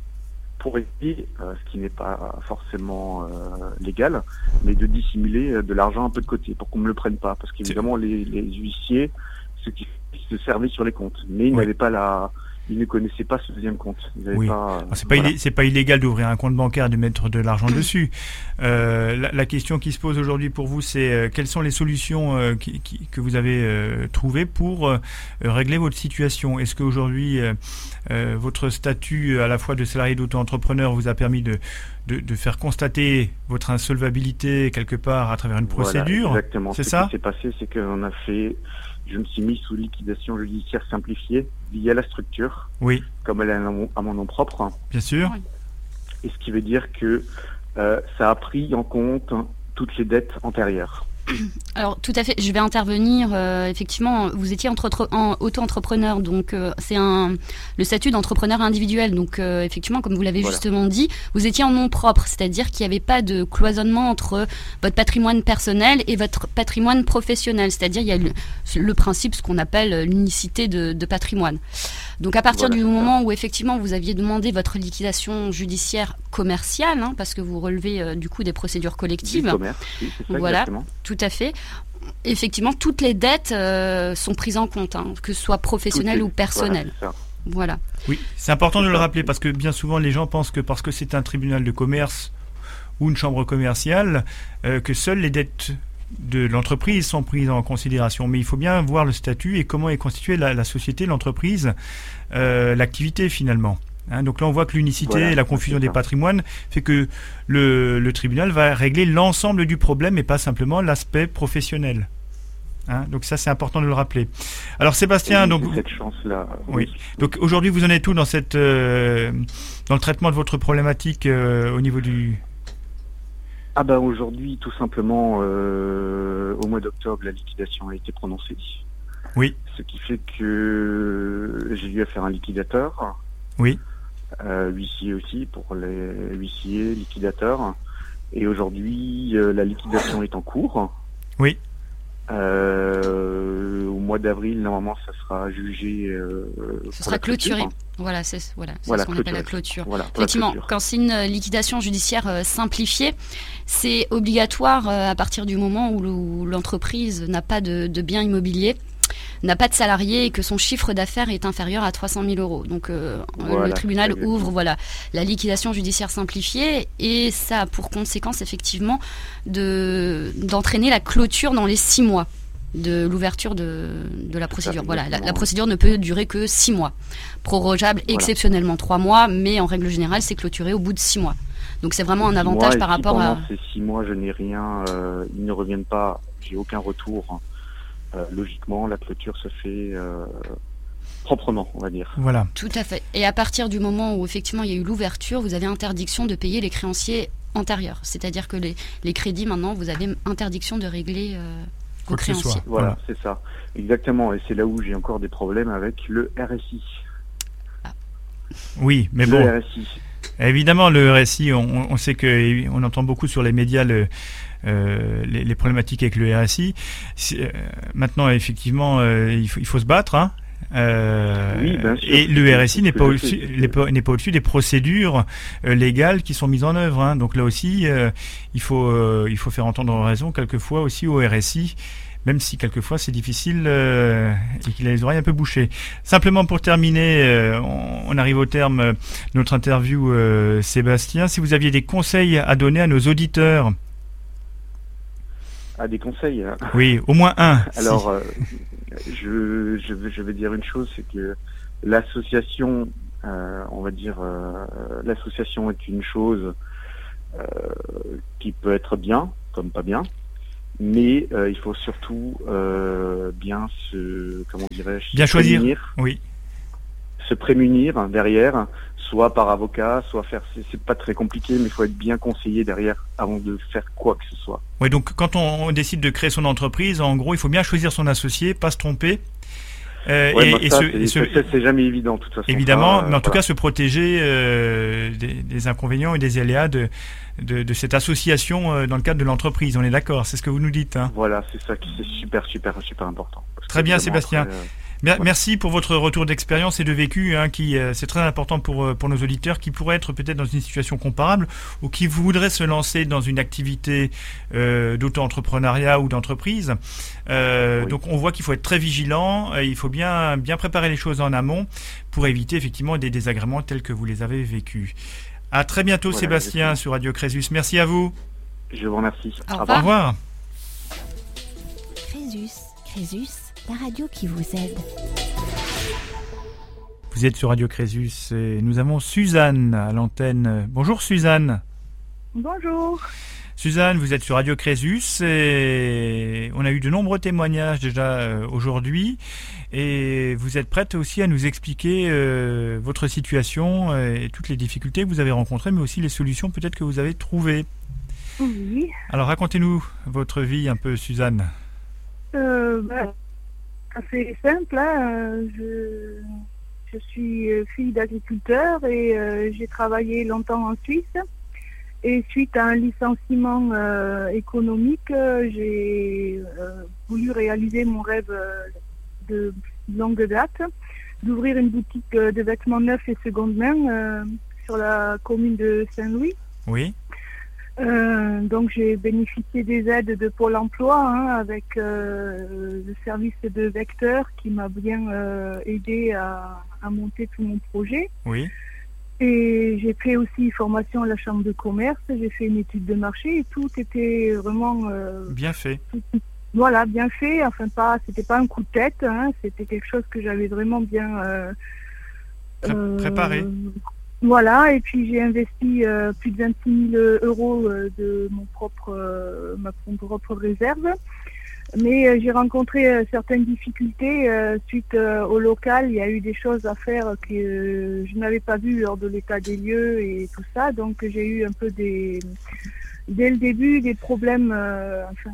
Pour éviter, euh, ce qui n'est pas forcément euh, légal, mais de dissimuler euh, de l'argent un peu de côté, pour qu'on ne me le prenne pas. Parce qu'évidemment, les, les huissiers, ceux qui se servaient sur les comptes, mais ils oui. n'avaient pas la... Ils ne connaissaient pas ce deuxième compte. Oui. Pas, c'est pas, voilà. C'est pas illégal d'ouvrir un compte bancaire et de mettre de l'argent dessus. Euh, la, la question qui se pose aujourd'hui pour vous, c'est euh, quelles sont les solutions euh, qui, qui, que vous avez euh, trouvées pour euh, régler votre situation. Est-ce qu'aujourd'hui, euh, euh, votre statut à la fois de salarié d'auto-entrepreneur vous a permis de, de, de faire constater votre insolvabilité quelque part à travers une procédure? Voilà, exactement. C'est ce ça qui s'est passé, c'est qu'on a fait... Je me suis mis sous liquidation judiciaire simplifiée liée à la structure, oui. comme elle est à mon nom propre. Bien sûr. Et ce qui veut dire que euh, ça a pris en compte toutes les dettes antérieures. Alors tout à fait, je vais intervenir. Euh, effectivement, vous étiez entre, en, auto-entrepreneur, donc euh, c'est un le statut d'entrepreneur individuel. Donc euh, effectivement, comme vous l'avez voilà. justement dit, vous étiez en nom propre, c'est-à-dire qu'il n'y avait pas de cloisonnement entre votre patrimoine personnel et votre patrimoine professionnel. C'est-à-dire il y a le, le principe, ce qu'on appelle l'unicité de, de patrimoine. Donc à partir voilà, du moment où effectivement vous aviez demandé votre liquidation judiciaire commerciale, hein, parce que vous relevez euh, du coup des procédures collectives. Du commerce, oui, c'est ça, voilà, exactement. Tout à fait. Effectivement, toutes les dettes euh, sont prises en compte, hein, que ce soit professionnelles ou personnelles. Voilà, voilà. Oui, c'est important de le rappeler parce que bien souvent les gens pensent que parce que c'est un tribunal de commerce ou une chambre commerciale, euh, que seules les dettes de l'entreprise sont prises en considération. Mais il faut bien voir le statut et comment est constituée la, la société, l'entreprise, euh, l'activité finalement. Hein, donc là, on voit que l'unicité voilà, et la confusion des patrimoines fait que le, le tribunal va régler l'ensemble du problème et pas simplement l'aspect professionnel. Hein, donc ça, c'est important de le rappeler. Alors Sébastien, donc cette chance-là. Oui. oui. Donc aujourd'hui, vous en êtes où dans cette euh, dans le traitement de votre problématique euh, au niveau du Ah ben aujourd'hui, tout simplement, euh, au mois d'octobre, la liquidation a été prononcée. Oui. Ce qui fait que j'ai eu à faire un liquidateur. Oui. Euh, huissier aussi, pour les huissiers, liquidateurs. Et aujourd'hui, euh, la liquidation est en cours. Oui. Euh, au mois d'avril, normalement, ça sera jugé. Euh, Ce sera clôturé. Voilà, c'est voilà, voilà, ce qu'on clôturé. appelle la clôture. Voilà, effectivement, clôture. Quand c'est une liquidation judiciaire euh, simplifiée, c'est obligatoire euh, à partir du moment où, où l'entreprise n'a pas de, de biens immobiliers, n'a pas de salariés et que son chiffre d'affaires est inférieur à trois cent mille euros. Donc euh, voilà, le tribunal ouvre voilà, la liquidation judiciaire simplifiée et ça a pour conséquence effectivement de, d'entraîner la clôture dans les six mois de l'ouverture de, de la procédure. Voilà, la, la procédure ne peut durer que six mois. Prorogeable voilà. exceptionnellement trois mois, mais en règle générale, c'est clôturé au bout de six mois. Donc c'est vraiment un avantage par rapport si à... Pendant ces six mois, je n'ai rien, euh, ils ne reviennent pas, j'ai aucun retour. Euh, logiquement, la clôture se fait euh, proprement, on va dire. Voilà. Tout à fait. Et à partir du moment où effectivement il y a eu l'ouverture, vous avez interdiction de payer les créanciers antérieurs. C'est-à-dire que les, les crédits, maintenant, vous avez interdiction de régler euh, vos créanciers. Voilà, voilà, c'est ça. Exactement. Et c'est là où j'ai encore des problèmes avec le R S I. Ah. Oui, mais le bon. R S I. Évidemment, le R S I, on, on sait que on entend beaucoup sur les médias le, euh, les, les problématiques avec le R S I. Euh, maintenant, effectivement, euh, il, faut, il faut se battre. Hein. Euh, oui, bien sûr. Et le R S I n'est pas, au-dessus, n'est pas au-dessus des procédures euh, légales qui sont mises en œuvre. Hein. Donc là aussi, euh, il faut, euh, il faut faire entendre raison quelquefois aussi au R S I. même si quelquefois c'est difficile euh, et qu'il a les oreilles un peu bouchées. Simplement pour terminer, euh, on, on arrive au terme de notre interview, euh, Sébastien. Si vous aviez des conseils à donner à nos auditeurs. Ah, des conseils hein. Oui, au moins un. Alors, si. euh, je, je, vais, je vais dire une chose, c'est que l'association, euh, on va dire, euh, l'association est une chose euh, qui peut être bien, comme pas bien, mais euh, il faut surtout euh, bien se, comment dirais-je, bien se choisir. prémunir, Oui. se prémunir derrière, soit par avocat, soit faire, c'est, c'est pas très compliqué, mais il faut être bien conseillé derrière avant de faire quoi que ce soit. Oui, donc quand on, on décide de créer son entreprise, en gros, il faut bien choisir son associé, pas se tromper. Euh, ouais, et, bah, et ça, se, c'est, et se, c'est, c'est jamais évident, de toute façon. évidemment, ça, mais en tout voilà. cas se protéger euh, des, des inconvénients et des aléas de, de, de cette association euh, dans le cadre de l'entreprise. On est d'accord, c'est ce que vous nous dites. Hein. Voilà, c'est ça qui c'est super, super, super important. Parce Très que bien, vraiment, Sébastien. après, euh, Bien, voilà. Merci pour votre retour d'expérience et de vécu, hein, qui euh, c'est très important pour euh, pour nos auditeurs qui pourraient être peut-être dans une situation comparable ou qui voudraient se lancer dans une activité euh, d'auto-entrepreneuriat ou d'entreprise. Euh, Oui. Donc on voit qu'il faut être très vigilant, et il faut bien bien préparer les choses en amont pour éviter effectivement des désagréments tels que vous les avez vécus. À très bientôt, Voilà, Sébastien, exactement. sur Radio Crésus. Merci à vous. Je vous remercie. Au Au revoir. revoir. Crésus, Crésus, la radio qui vous aide. Vous êtes sur Radio Crésus et nous avons Suzanne à l'antenne. Bonjour Suzanne. Bonjour. Suzanne, vous êtes sur Radio Crésus et on a eu de nombreux témoignages déjà euh, aujourd'hui et vous êtes prête aussi à nous expliquer euh, votre situation et toutes les difficultés que vous avez rencontrées, mais aussi les solutions peut-être que vous avez trouvées. Oui. Alors racontez-nous votre vie un peu, Suzanne. Euh, bah, assez simple. Hein. Je, je suis fille d'agriculteur et euh, j'ai travaillé longtemps en Suisse. Et suite à un licenciement euh, économique, euh, j'ai euh, voulu réaliser mon rêve euh, de longue date, d'ouvrir une boutique euh, de vêtements neufs et seconde main euh, sur la commune de Saint-Louis. Oui. Euh, donc j'ai bénéficié des aides de Pôle emploi hein, avec euh, le service de Vecteur qui m'a bien euh, aidé à, à monter tout mon projet. Oui. Et j'ai fait aussi formation à la chambre de commerce, j'ai fait une étude de marché et tout était vraiment euh, Bien fait. voilà, bien fait. Enfin pas, c'était pas un coup de tête, hein, c'était quelque chose que j'avais vraiment bien euh, Pré- euh, préparé. Voilà, et puis j'ai investi euh, plus de vingt-six mille euros euh, de mon propre, euh, ma propre réserve. Mais euh, j'ai rencontré euh, certaines difficultés euh, suite euh, au local. Il y a eu des choses à faire que euh, je n'avais pas vues lors de l'état des lieux et tout ça. Donc j'ai eu un peu des, dès le début, des problèmes euh, enfin,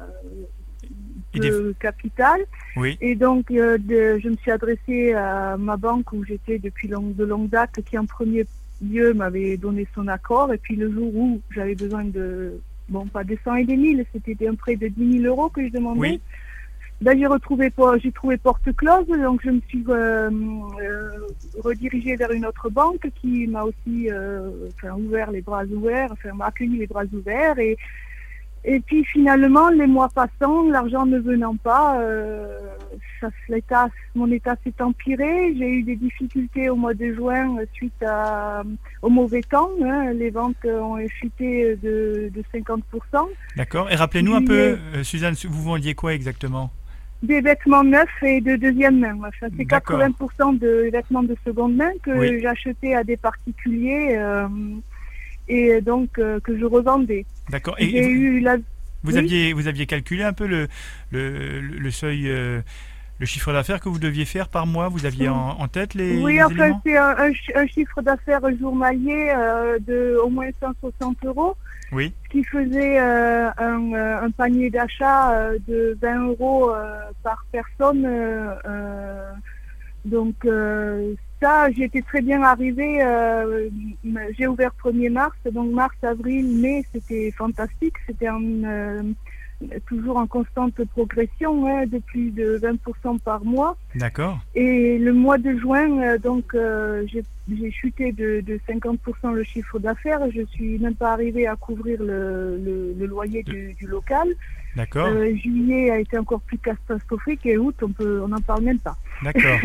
euh, de des... capital. Oui. Et donc euh, de, je me suis adressée à ma banque où j'étais depuis long, de longue date, qui en premier lieu m'avait donné son accord. Et puis le jour où j'avais besoin de... Bon, pas de cent et des mille, c'était un prêt de dix mille euros que je demandais. Oui. Ben, j'ai retrouvé, j'ai trouvé porte close, donc je me suis euh, euh, redirigée vers une autre banque qui m'a aussi euh, enfin, ouvert les bras ouverts, enfin m'a accueilli les bras ouverts. Et, et puis finalement, les mois passant, l'argent ne venant pas, euh, ça, l'état, mon état s'est empiré. J'ai eu des difficultés au mois de juin suite à, au mauvais temps. Hein. Les ventes ont chuté de, de cinquante pour cent. D'accord. Et rappelez-nous un peu, euh, Suzanne, vous vendiez quoi exactement ? Des vêtements neufs et de deuxième main. Enfin, c'est D'accord. quatre-vingts pour cent de vêtements de seconde main que Oui. j'achetais à des particuliers euh, et donc euh, que je revendais. D'accord. Et J'ai vous, eu la... vous oui. aviez vous aviez calculé un peu le le, le seuil, euh, le chiffre d'affaires que vous deviez faire par mois. Vous aviez en, en tête les, Oui, les enfin, éléments ? c'est un, un, un chiffre d'affaires journalier euh, de au moins cent soixante euros. Oui. Ce qui faisait euh, un, un panier d'achat euh, de vingt euros euh, par personne. Euh, euh, donc euh, ça, j'étais très bien arrivée. Euh, j'ai ouvert premier mars, donc mars, avril, mai, c'était fantastique. C'était en, euh, toujours en constante progression, hein, de plus de vingt pour cent par mois. D'accord. Et le mois de juin, euh, donc euh, j'ai, j'ai chuté de, de cinquante pour cent le chiffre d'affaires. Je suis même pas arrivée à couvrir le, le, le loyer du, du local. D'accord. Euh, juillet a été encore plus catastrophique et août, on peut, on n'en parle même pas. D'accord.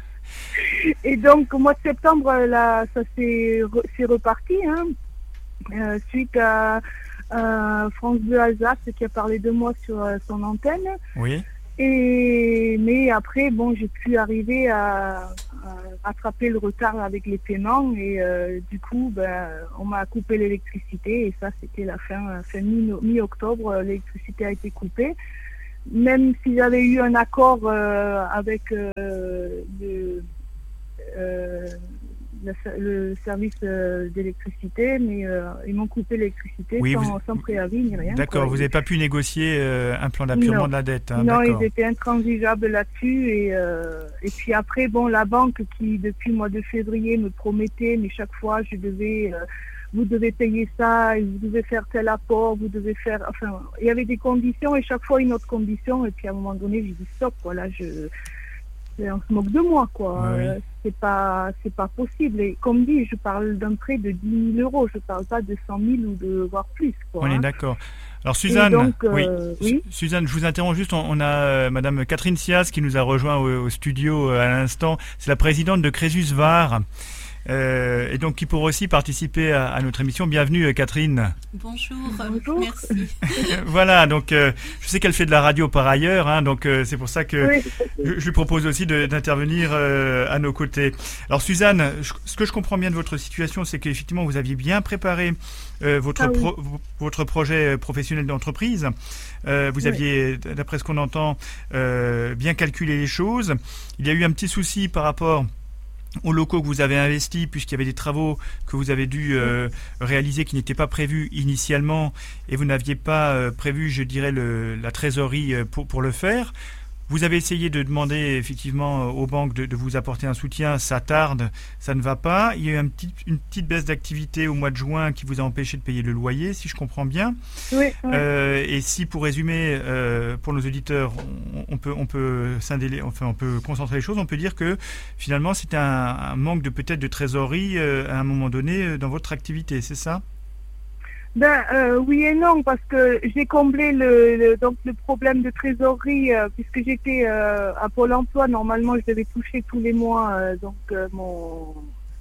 Et donc, au mois de septembre, là, ça s'est, re- c'est reparti, hein, euh, suite à, à France deux Alsace qui a parlé de moi sur euh, son antenne. Oui. Et mais après, bon, j'ai pu arriver à, à rattraper le retard avec les paiements et euh, du coup, ben, on m'a coupé l'électricité et ça, c'était la fin, fin mi- mi-octobre, l'électricité a été coupée. Même si j'avais eu un accord euh, avec euh, le, euh, le, le service euh, d'électricité, mais euh, ils m'ont coupé l'électricité Oui, sans, vous- sans préavis ni rien. D'accord, quoi. vous n'avez pas pu négocier euh, un plan d'appurement Non. de la dette. Hein, Non, d'accord. ils étaient intransigeables là-dessus. Et, euh, et puis après, bon, la banque qui, depuis le mois de février, me promettait, mais chaque fois, je devais, euh, vous devez payer ça, et vous devez faire tel apport, vous devez faire... Enfin, il y avait des conditions et chaque fois une autre condition. Et puis à un moment donné, j'ai dit stop, quoi, là, je... on se moque de moi, quoi. Oui, oui. Euh, c'est pas, c'est pas possible. Et comme dit, je parle d'un prêt de dix mille euros. Je parle pas de cent mille ou de voire plus, quoi. On est hein. d'accord. Alors Suzanne, donc, euh, oui. oui. Su- Suzanne, je vous interromps juste. On, on a euh, Madame Catherine Sias qui nous a rejoint au, au studio euh, à l'instant. C'est la présidente de Crésus Var. Euh, et donc qui pourra aussi participer à, à notre émission. Bienvenue euh, Catherine. Bonjour, Bonjour. merci. Voilà, donc euh, je sais qu'elle fait de la radio par ailleurs, hein, donc euh, c'est pour ça que Oui. je, je lui propose aussi de- d'intervenir euh, à nos côtés. Alors Suzanne, je- ce que je comprends bien de votre situation, c'est qu'effectivement vous aviez bien préparé euh, votre, Ah oui. pro- vo- votre projet professionnel d'entreprise. Euh, vous Oui. aviez, d'après ce qu'on entend, euh, bien calculé les choses. Il y a eu un petit souci par rapport aux locaux que vous avez investis, puisqu'il y avait des travaux que vous avez dû euh, réaliser qui n'étaient pas prévus initialement et vous n'aviez pas euh, prévu, je dirais, le, la trésorerie euh, pour, pour le faire. Vous avez essayé de demander effectivement euh, aux banques de, de vous apporter un soutien, ça tarde, ça ne va pas. Il y a eu un petit, une petite baisse d'activité au mois de juin qui vous a empêché de payer le loyer, si je comprends bien. Oui, oui. Euh, et si, pour résumer, euh, pour nos auditeurs, on, on peut, on peut scinder les- enfin, on peut concentrer les choses, on peut dire que finalement, c'était un, un manque de peut-être de trésorerie euh, à un moment donné euh, dans votre activité, c'est ça? Ben euh, oui et non, parce que j'ai comblé le, le- donc le problème de trésorerie euh, puisque j'étais euh, à Pôle Emploi. Normalement, je devais toucher tous les mois euh, donc euh, mon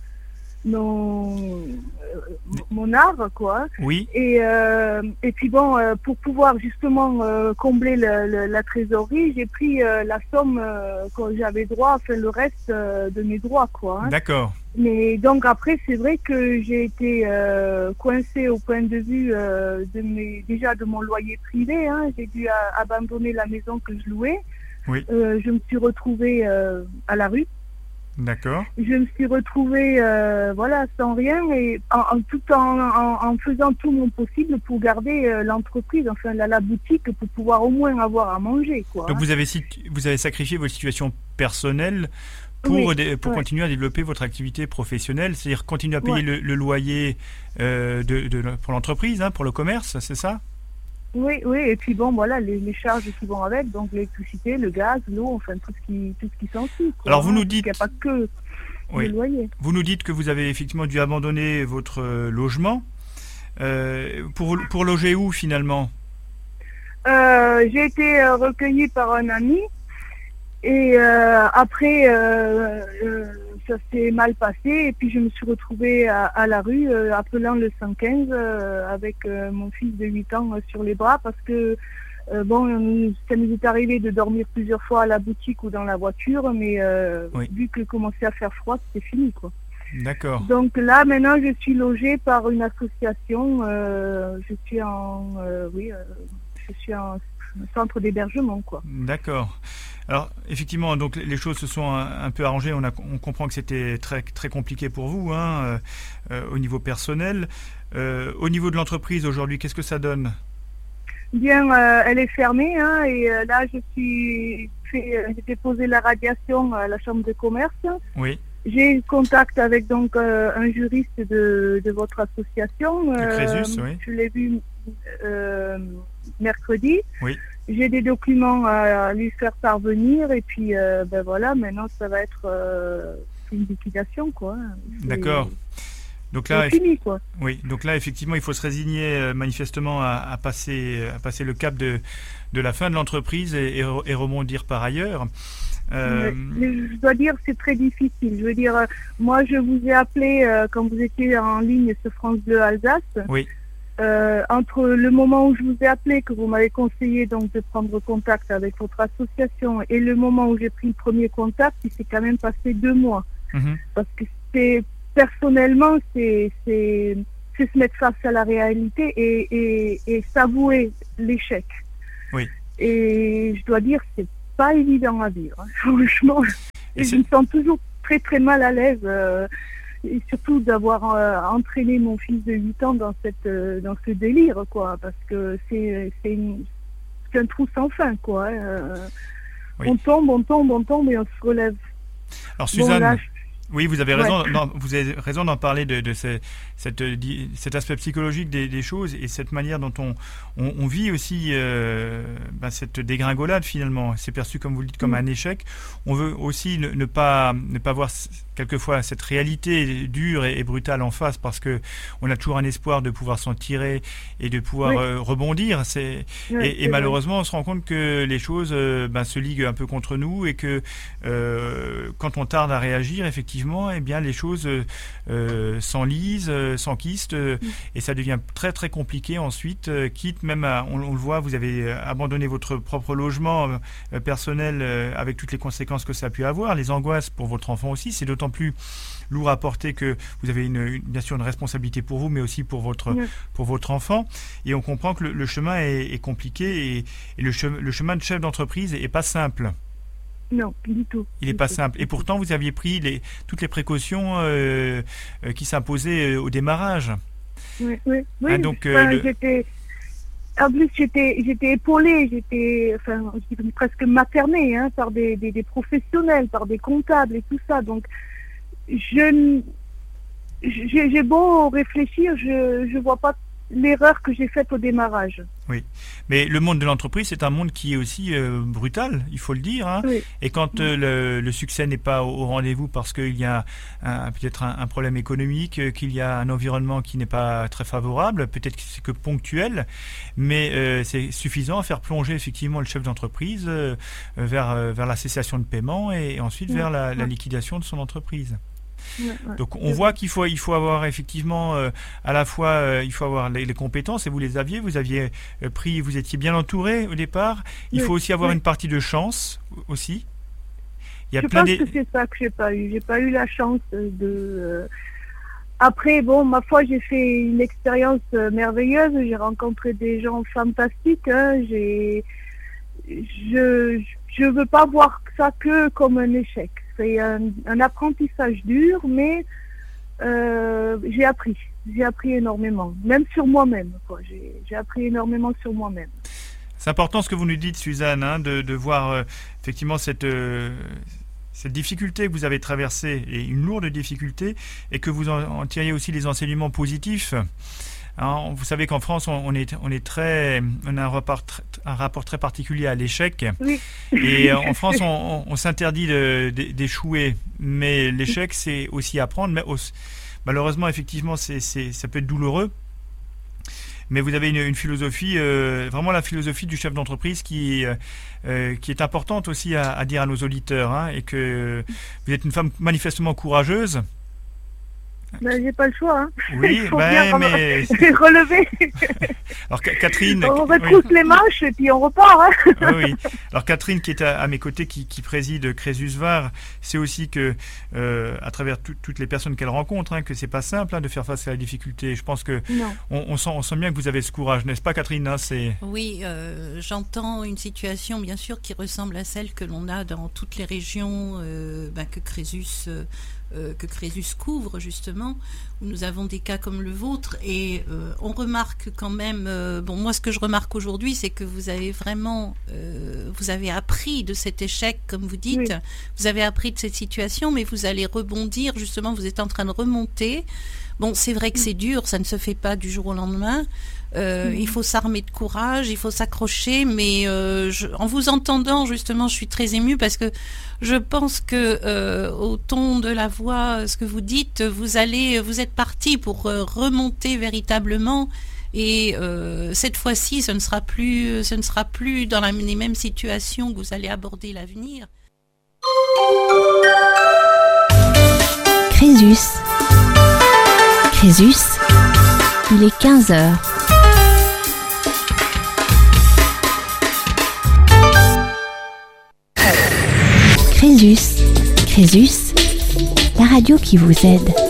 mon euh, mon art, quoi. Oui, Et euh, et puis bon, euh, pour pouvoir justement euh, combler le- le- la trésorerie, j'ai pris euh, la somme euh, que j'avais droit, enfin le reste euh, de mes droits, quoi. hein. d'accord. Mais donc après, c'est vrai que j'ai été euh, coincée au point de vue euh, de mes, déjà de mon loyer privé. Hein. J'ai dû a- abandonner la maison que je louais. Oui. Euh, je me suis retrouvée euh, à la rue. D'accord. Je me suis retrouvée, euh, voilà, sans rien et en, en tout en, en, en faisant tout mon possible pour garder euh, l'entreprise, enfin la, la boutique, pour pouvoir au moins avoir à manger, quoi. Donc hein. vous avez, sit- vous avez sacrifié votre situation personnelle pour, Oui, dé- pour ouais. continuer à développer votre activité professionnelle, c'est-à-dire continuer à payer Ouais. le, le loyer euh, de, de- pour l'entreprise, hein, pour le commerce, c'est ça? Oui, oui, et puis bon, voilà, les, les charges qui vont avec, donc l'électricité, le gaz, l'eau, enfin tout ce qui, tout ce qui s'ensuit, quoi, Alors, vous hein, nous parce qu'il dites- n'y a pas que Oui. le loyer. Vous nous dites que vous avez effectivement dû abandonner votre euh, logement. Euh, pour, pour loger où finalement? Euh, j'ai été euh, recueillie par un ami et euh, après euh, euh, ça s'est mal passé et puis je me suis retrouvée à, à la rue euh, appelant le cent quinze euh, avec euh, mon fils de huit ans euh, sur les bras parce que euh, bon, nous- ça nous est arrivé de dormir plusieurs fois à la boutique ou dans la voiture, mais euh, Oui. vu que commençait à faire froid, c'était fini, quoi. D'accord. Donc là, maintenant, je suis logée par une association. euh, je suis en, euh, oui, euh, je suis en centre d'hébergement, quoi. D'accord. Alors effectivement, donc les choses se sont un, un peu arrangées. On, a, on comprend que c'était très très compliqué pour vous, hein, euh, euh, au niveau personnel. Euh, au niveau de l'entreprise aujourd'hui, qu'est-ce que ça donne? Bien, euh, elle est fermée, hein, et euh, là, je suis fait, euh, j'ai déposé la radiation à la chambre de commerce. Oui. J'ai eu contact avec donc euh, un juriste de, de votre association. De Crésus, oui. Je l'ai vu euh, mercredi. Oui. J'ai des documents à lui faire parvenir et puis euh, ben voilà, maintenant ça va être euh, une liquidation, quoi. C'est- D'accord. Donc là, c'est fini, quoi. Oui, donc là, effectivement, il faut se résigner euh, manifestement à, à, passer, à passer le cap de, de la fin de l'entreprise et, et, et rebondir par ailleurs. Euh... Mais je dois dire, c'est très difficile. Je veux dire, euh, moi, je vous ai appelé euh, quand vous étiez en ligne sur France Bleu Alsace. Oui. Euh, entre le moment où je vous ai appelé, que vous m'avez conseillé donc de prendre contact avec votre association, et le moment où j'ai pris le premier contact, il s'est quand même passé deux mois. Mmh. Parce que c'est personnellement, c'est, c'est, c'est se mettre face à la réalité et, et, et s'avouer l'échec. Oui. Et je dois dire, c'est pas évident à vivre. Hein. Franchement, et je me sens toujours très très mal à l'aise. Euh, et surtout d'avoir euh, entraîné mon fils de huit ans dans cette euh, dans ce délire, quoi, parce que c'est c'est, une, c'est un trou sans fin, quoi. Euh, oui. On tombe, on tombe, on tombe et on se relève. Alors Suzanne, bon, là, je... oui, vous avez raison, ouais. non, vous avez raison d'en parler de, de ce, cette, cet aspect psychologique des, des choses et cette manière dont on, on, on vit aussi euh, ben cette dégringolade finalement. C'est perçu, comme vous le dites, comme mmh. un échec. On veut aussi ne, ne pas ne pas voir quelquefois cette réalité dure et, et brutale en face, parce que on a toujours un espoir de pouvoir s'en tirer et de pouvoir oui. euh, rebondir. C'est, oui, et, et malheureusement, on se rend compte que les choses euh, ben, se liguent un peu contre nous et que euh, quand on tarde à réagir, effectivement, eh bien, les choses euh, s'enlisent, euh, s'enquistent euh, oui. et ça devient très très compliqué ensuite. Euh, quitte même à, on, on le voit, vous avez abandonné votre propre logement euh, personnel euh, avec toutes les conséquences que ça a pu avoir, les angoisses pour votre enfant aussi. C'est d'autant plus lourd à porter que vous avez une, une, bien sûr une responsabilité pour vous, mais aussi pour votre, oui. pour votre enfant. Et on comprend que le, le chemin est, est compliqué et, et le, chemin, le chemin de chef d'entreprise n'est pas simple. Non, du tout. Il n'est pas tout. simple. Et pourtant, vous aviez pris les, toutes les précautions euh, euh, qui s'imposaient euh, au démarrage. Oui, oui. oui hein, donc, euh, enfin, le... j'étais... En plus, j'étais, j'étais épaulée, j'étais enfin, presque maternée hein, par des, des, des professionnels, par des comptables et tout ça. Donc, je, j'ai, j'ai beau réfléchir, je ne vois pas l'erreur que j'ai faite au démarrage. Oui, mais le monde de l'entreprise, c'est un monde qui est aussi euh, brutal, il faut le dire. Hein. Oui. Et quand euh, le, le succès n'est pas au, au rendez-vous parce qu'il y a un, peut-être un, un problème économique, euh, qu'il y a un environnement qui n'est pas très favorable, peut-être que c'est que ponctuel, mais euh, c'est suffisant à faire plonger effectivement le chef d'entreprise euh, vers, euh, vers la cessation de paiement et, et ensuite oui. vers la, la liquidation de son entreprise. Ouais, ouais. Donc on voit qu'il faut il faut avoir effectivement euh, à la fois euh, il faut avoir les, les compétences et vous les aviez vous aviez euh, pris vous étiez bien entouré au départ. Il oui, faut aussi avoir oui. une partie de chance aussi. Il y a Je plein pense de... que c'est ça que j'ai pas eu. J'ai pas eu la chance de. Euh... Après bon ma foi j'ai fait une expérience euh, merveilleuse. J'ai rencontré des gens fantastiques. Hein. J'ai je je veux pas voir ça que comme un échec. C'est un, un apprentissage dur, mais euh, j'ai appris. J'ai appris énormément, même sur moi-même. Quoi. J'ai, j'ai appris énormément sur moi-même. C'est important ce que vous nous dites, Suzanne, hein, de, de voir euh, effectivement cette, euh, cette difficulté que vous avez traversée, et une lourde difficulté, et que vous en, en tiriez aussi les enseignements positifs. Alors, vous savez qu'en France, on, on, est, on est très, on a un rapport, un rapport très particulier à l'échec. Oui. Et en France, on, on, on s'interdit de, de, d'échouer. Mais l'échec, c'est aussi apprendre. Mais aussi, malheureusement, effectivement, c'est, c'est, ça peut être douloureux. Mais vous avez une, une philosophie, euh, vraiment la philosophie du chef d'entreprise qui, euh, qui est importante aussi à, à dire à nos auditeurs. Hein, et que vous êtes une femme manifestement courageuse. Ben, j'ai pas le choix. Hein. Oui, il faut ben, bien mais... relever. Alors, Catherine... On retrousse oui. les manches et puis on repart. Hein. Oui, oui. Alors, Catherine, qui est à, à mes côtés, qui, qui préside Crésus Var, c'est aussi que, euh, à travers tout, toutes les personnes qu'elle rencontre, hein, que c'est pas simple hein, de faire face à la difficulté. Je pense que on, on, sent, on sent bien que vous avez ce courage, n'est-ce pas, Catherine hein, c'est... Oui, euh, j'entends une situation, bien sûr, qui ressemble à celle que l'on a dans toutes les régions euh, ben, que Crésus... Euh, Euh, que Crésus couvre justement, où nous avons des cas comme le vôtre et euh, on remarque quand même, euh, bon moi ce que je remarque aujourd'hui c'est que vous avez vraiment, euh, vous avez appris de cet échec comme vous dites, oui. vous avez appris de cette situation mais vous allez rebondir justement, vous êtes en train de remonter, Bon, c'est vrai que c'est dur, ça ne se fait pas du jour au lendemain. Euh, mmh. Il faut s'armer de courage, il faut s'accrocher, mais euh, je, en vous entendant, justement, je suis très émue parce que je pense que euh, au ton de la voix, ce que vous dites, vous allez, vous êtes parti pour euh, remonter véritablement. Et euh, cette fois-ci, ce ne sera plus, ce ne sera plus dans la, les mêmes situations que vous allez aborder l'avenir. Crésus. Crésus, il est quinze heures. Crésus. Crésus, la radio qui vous aide.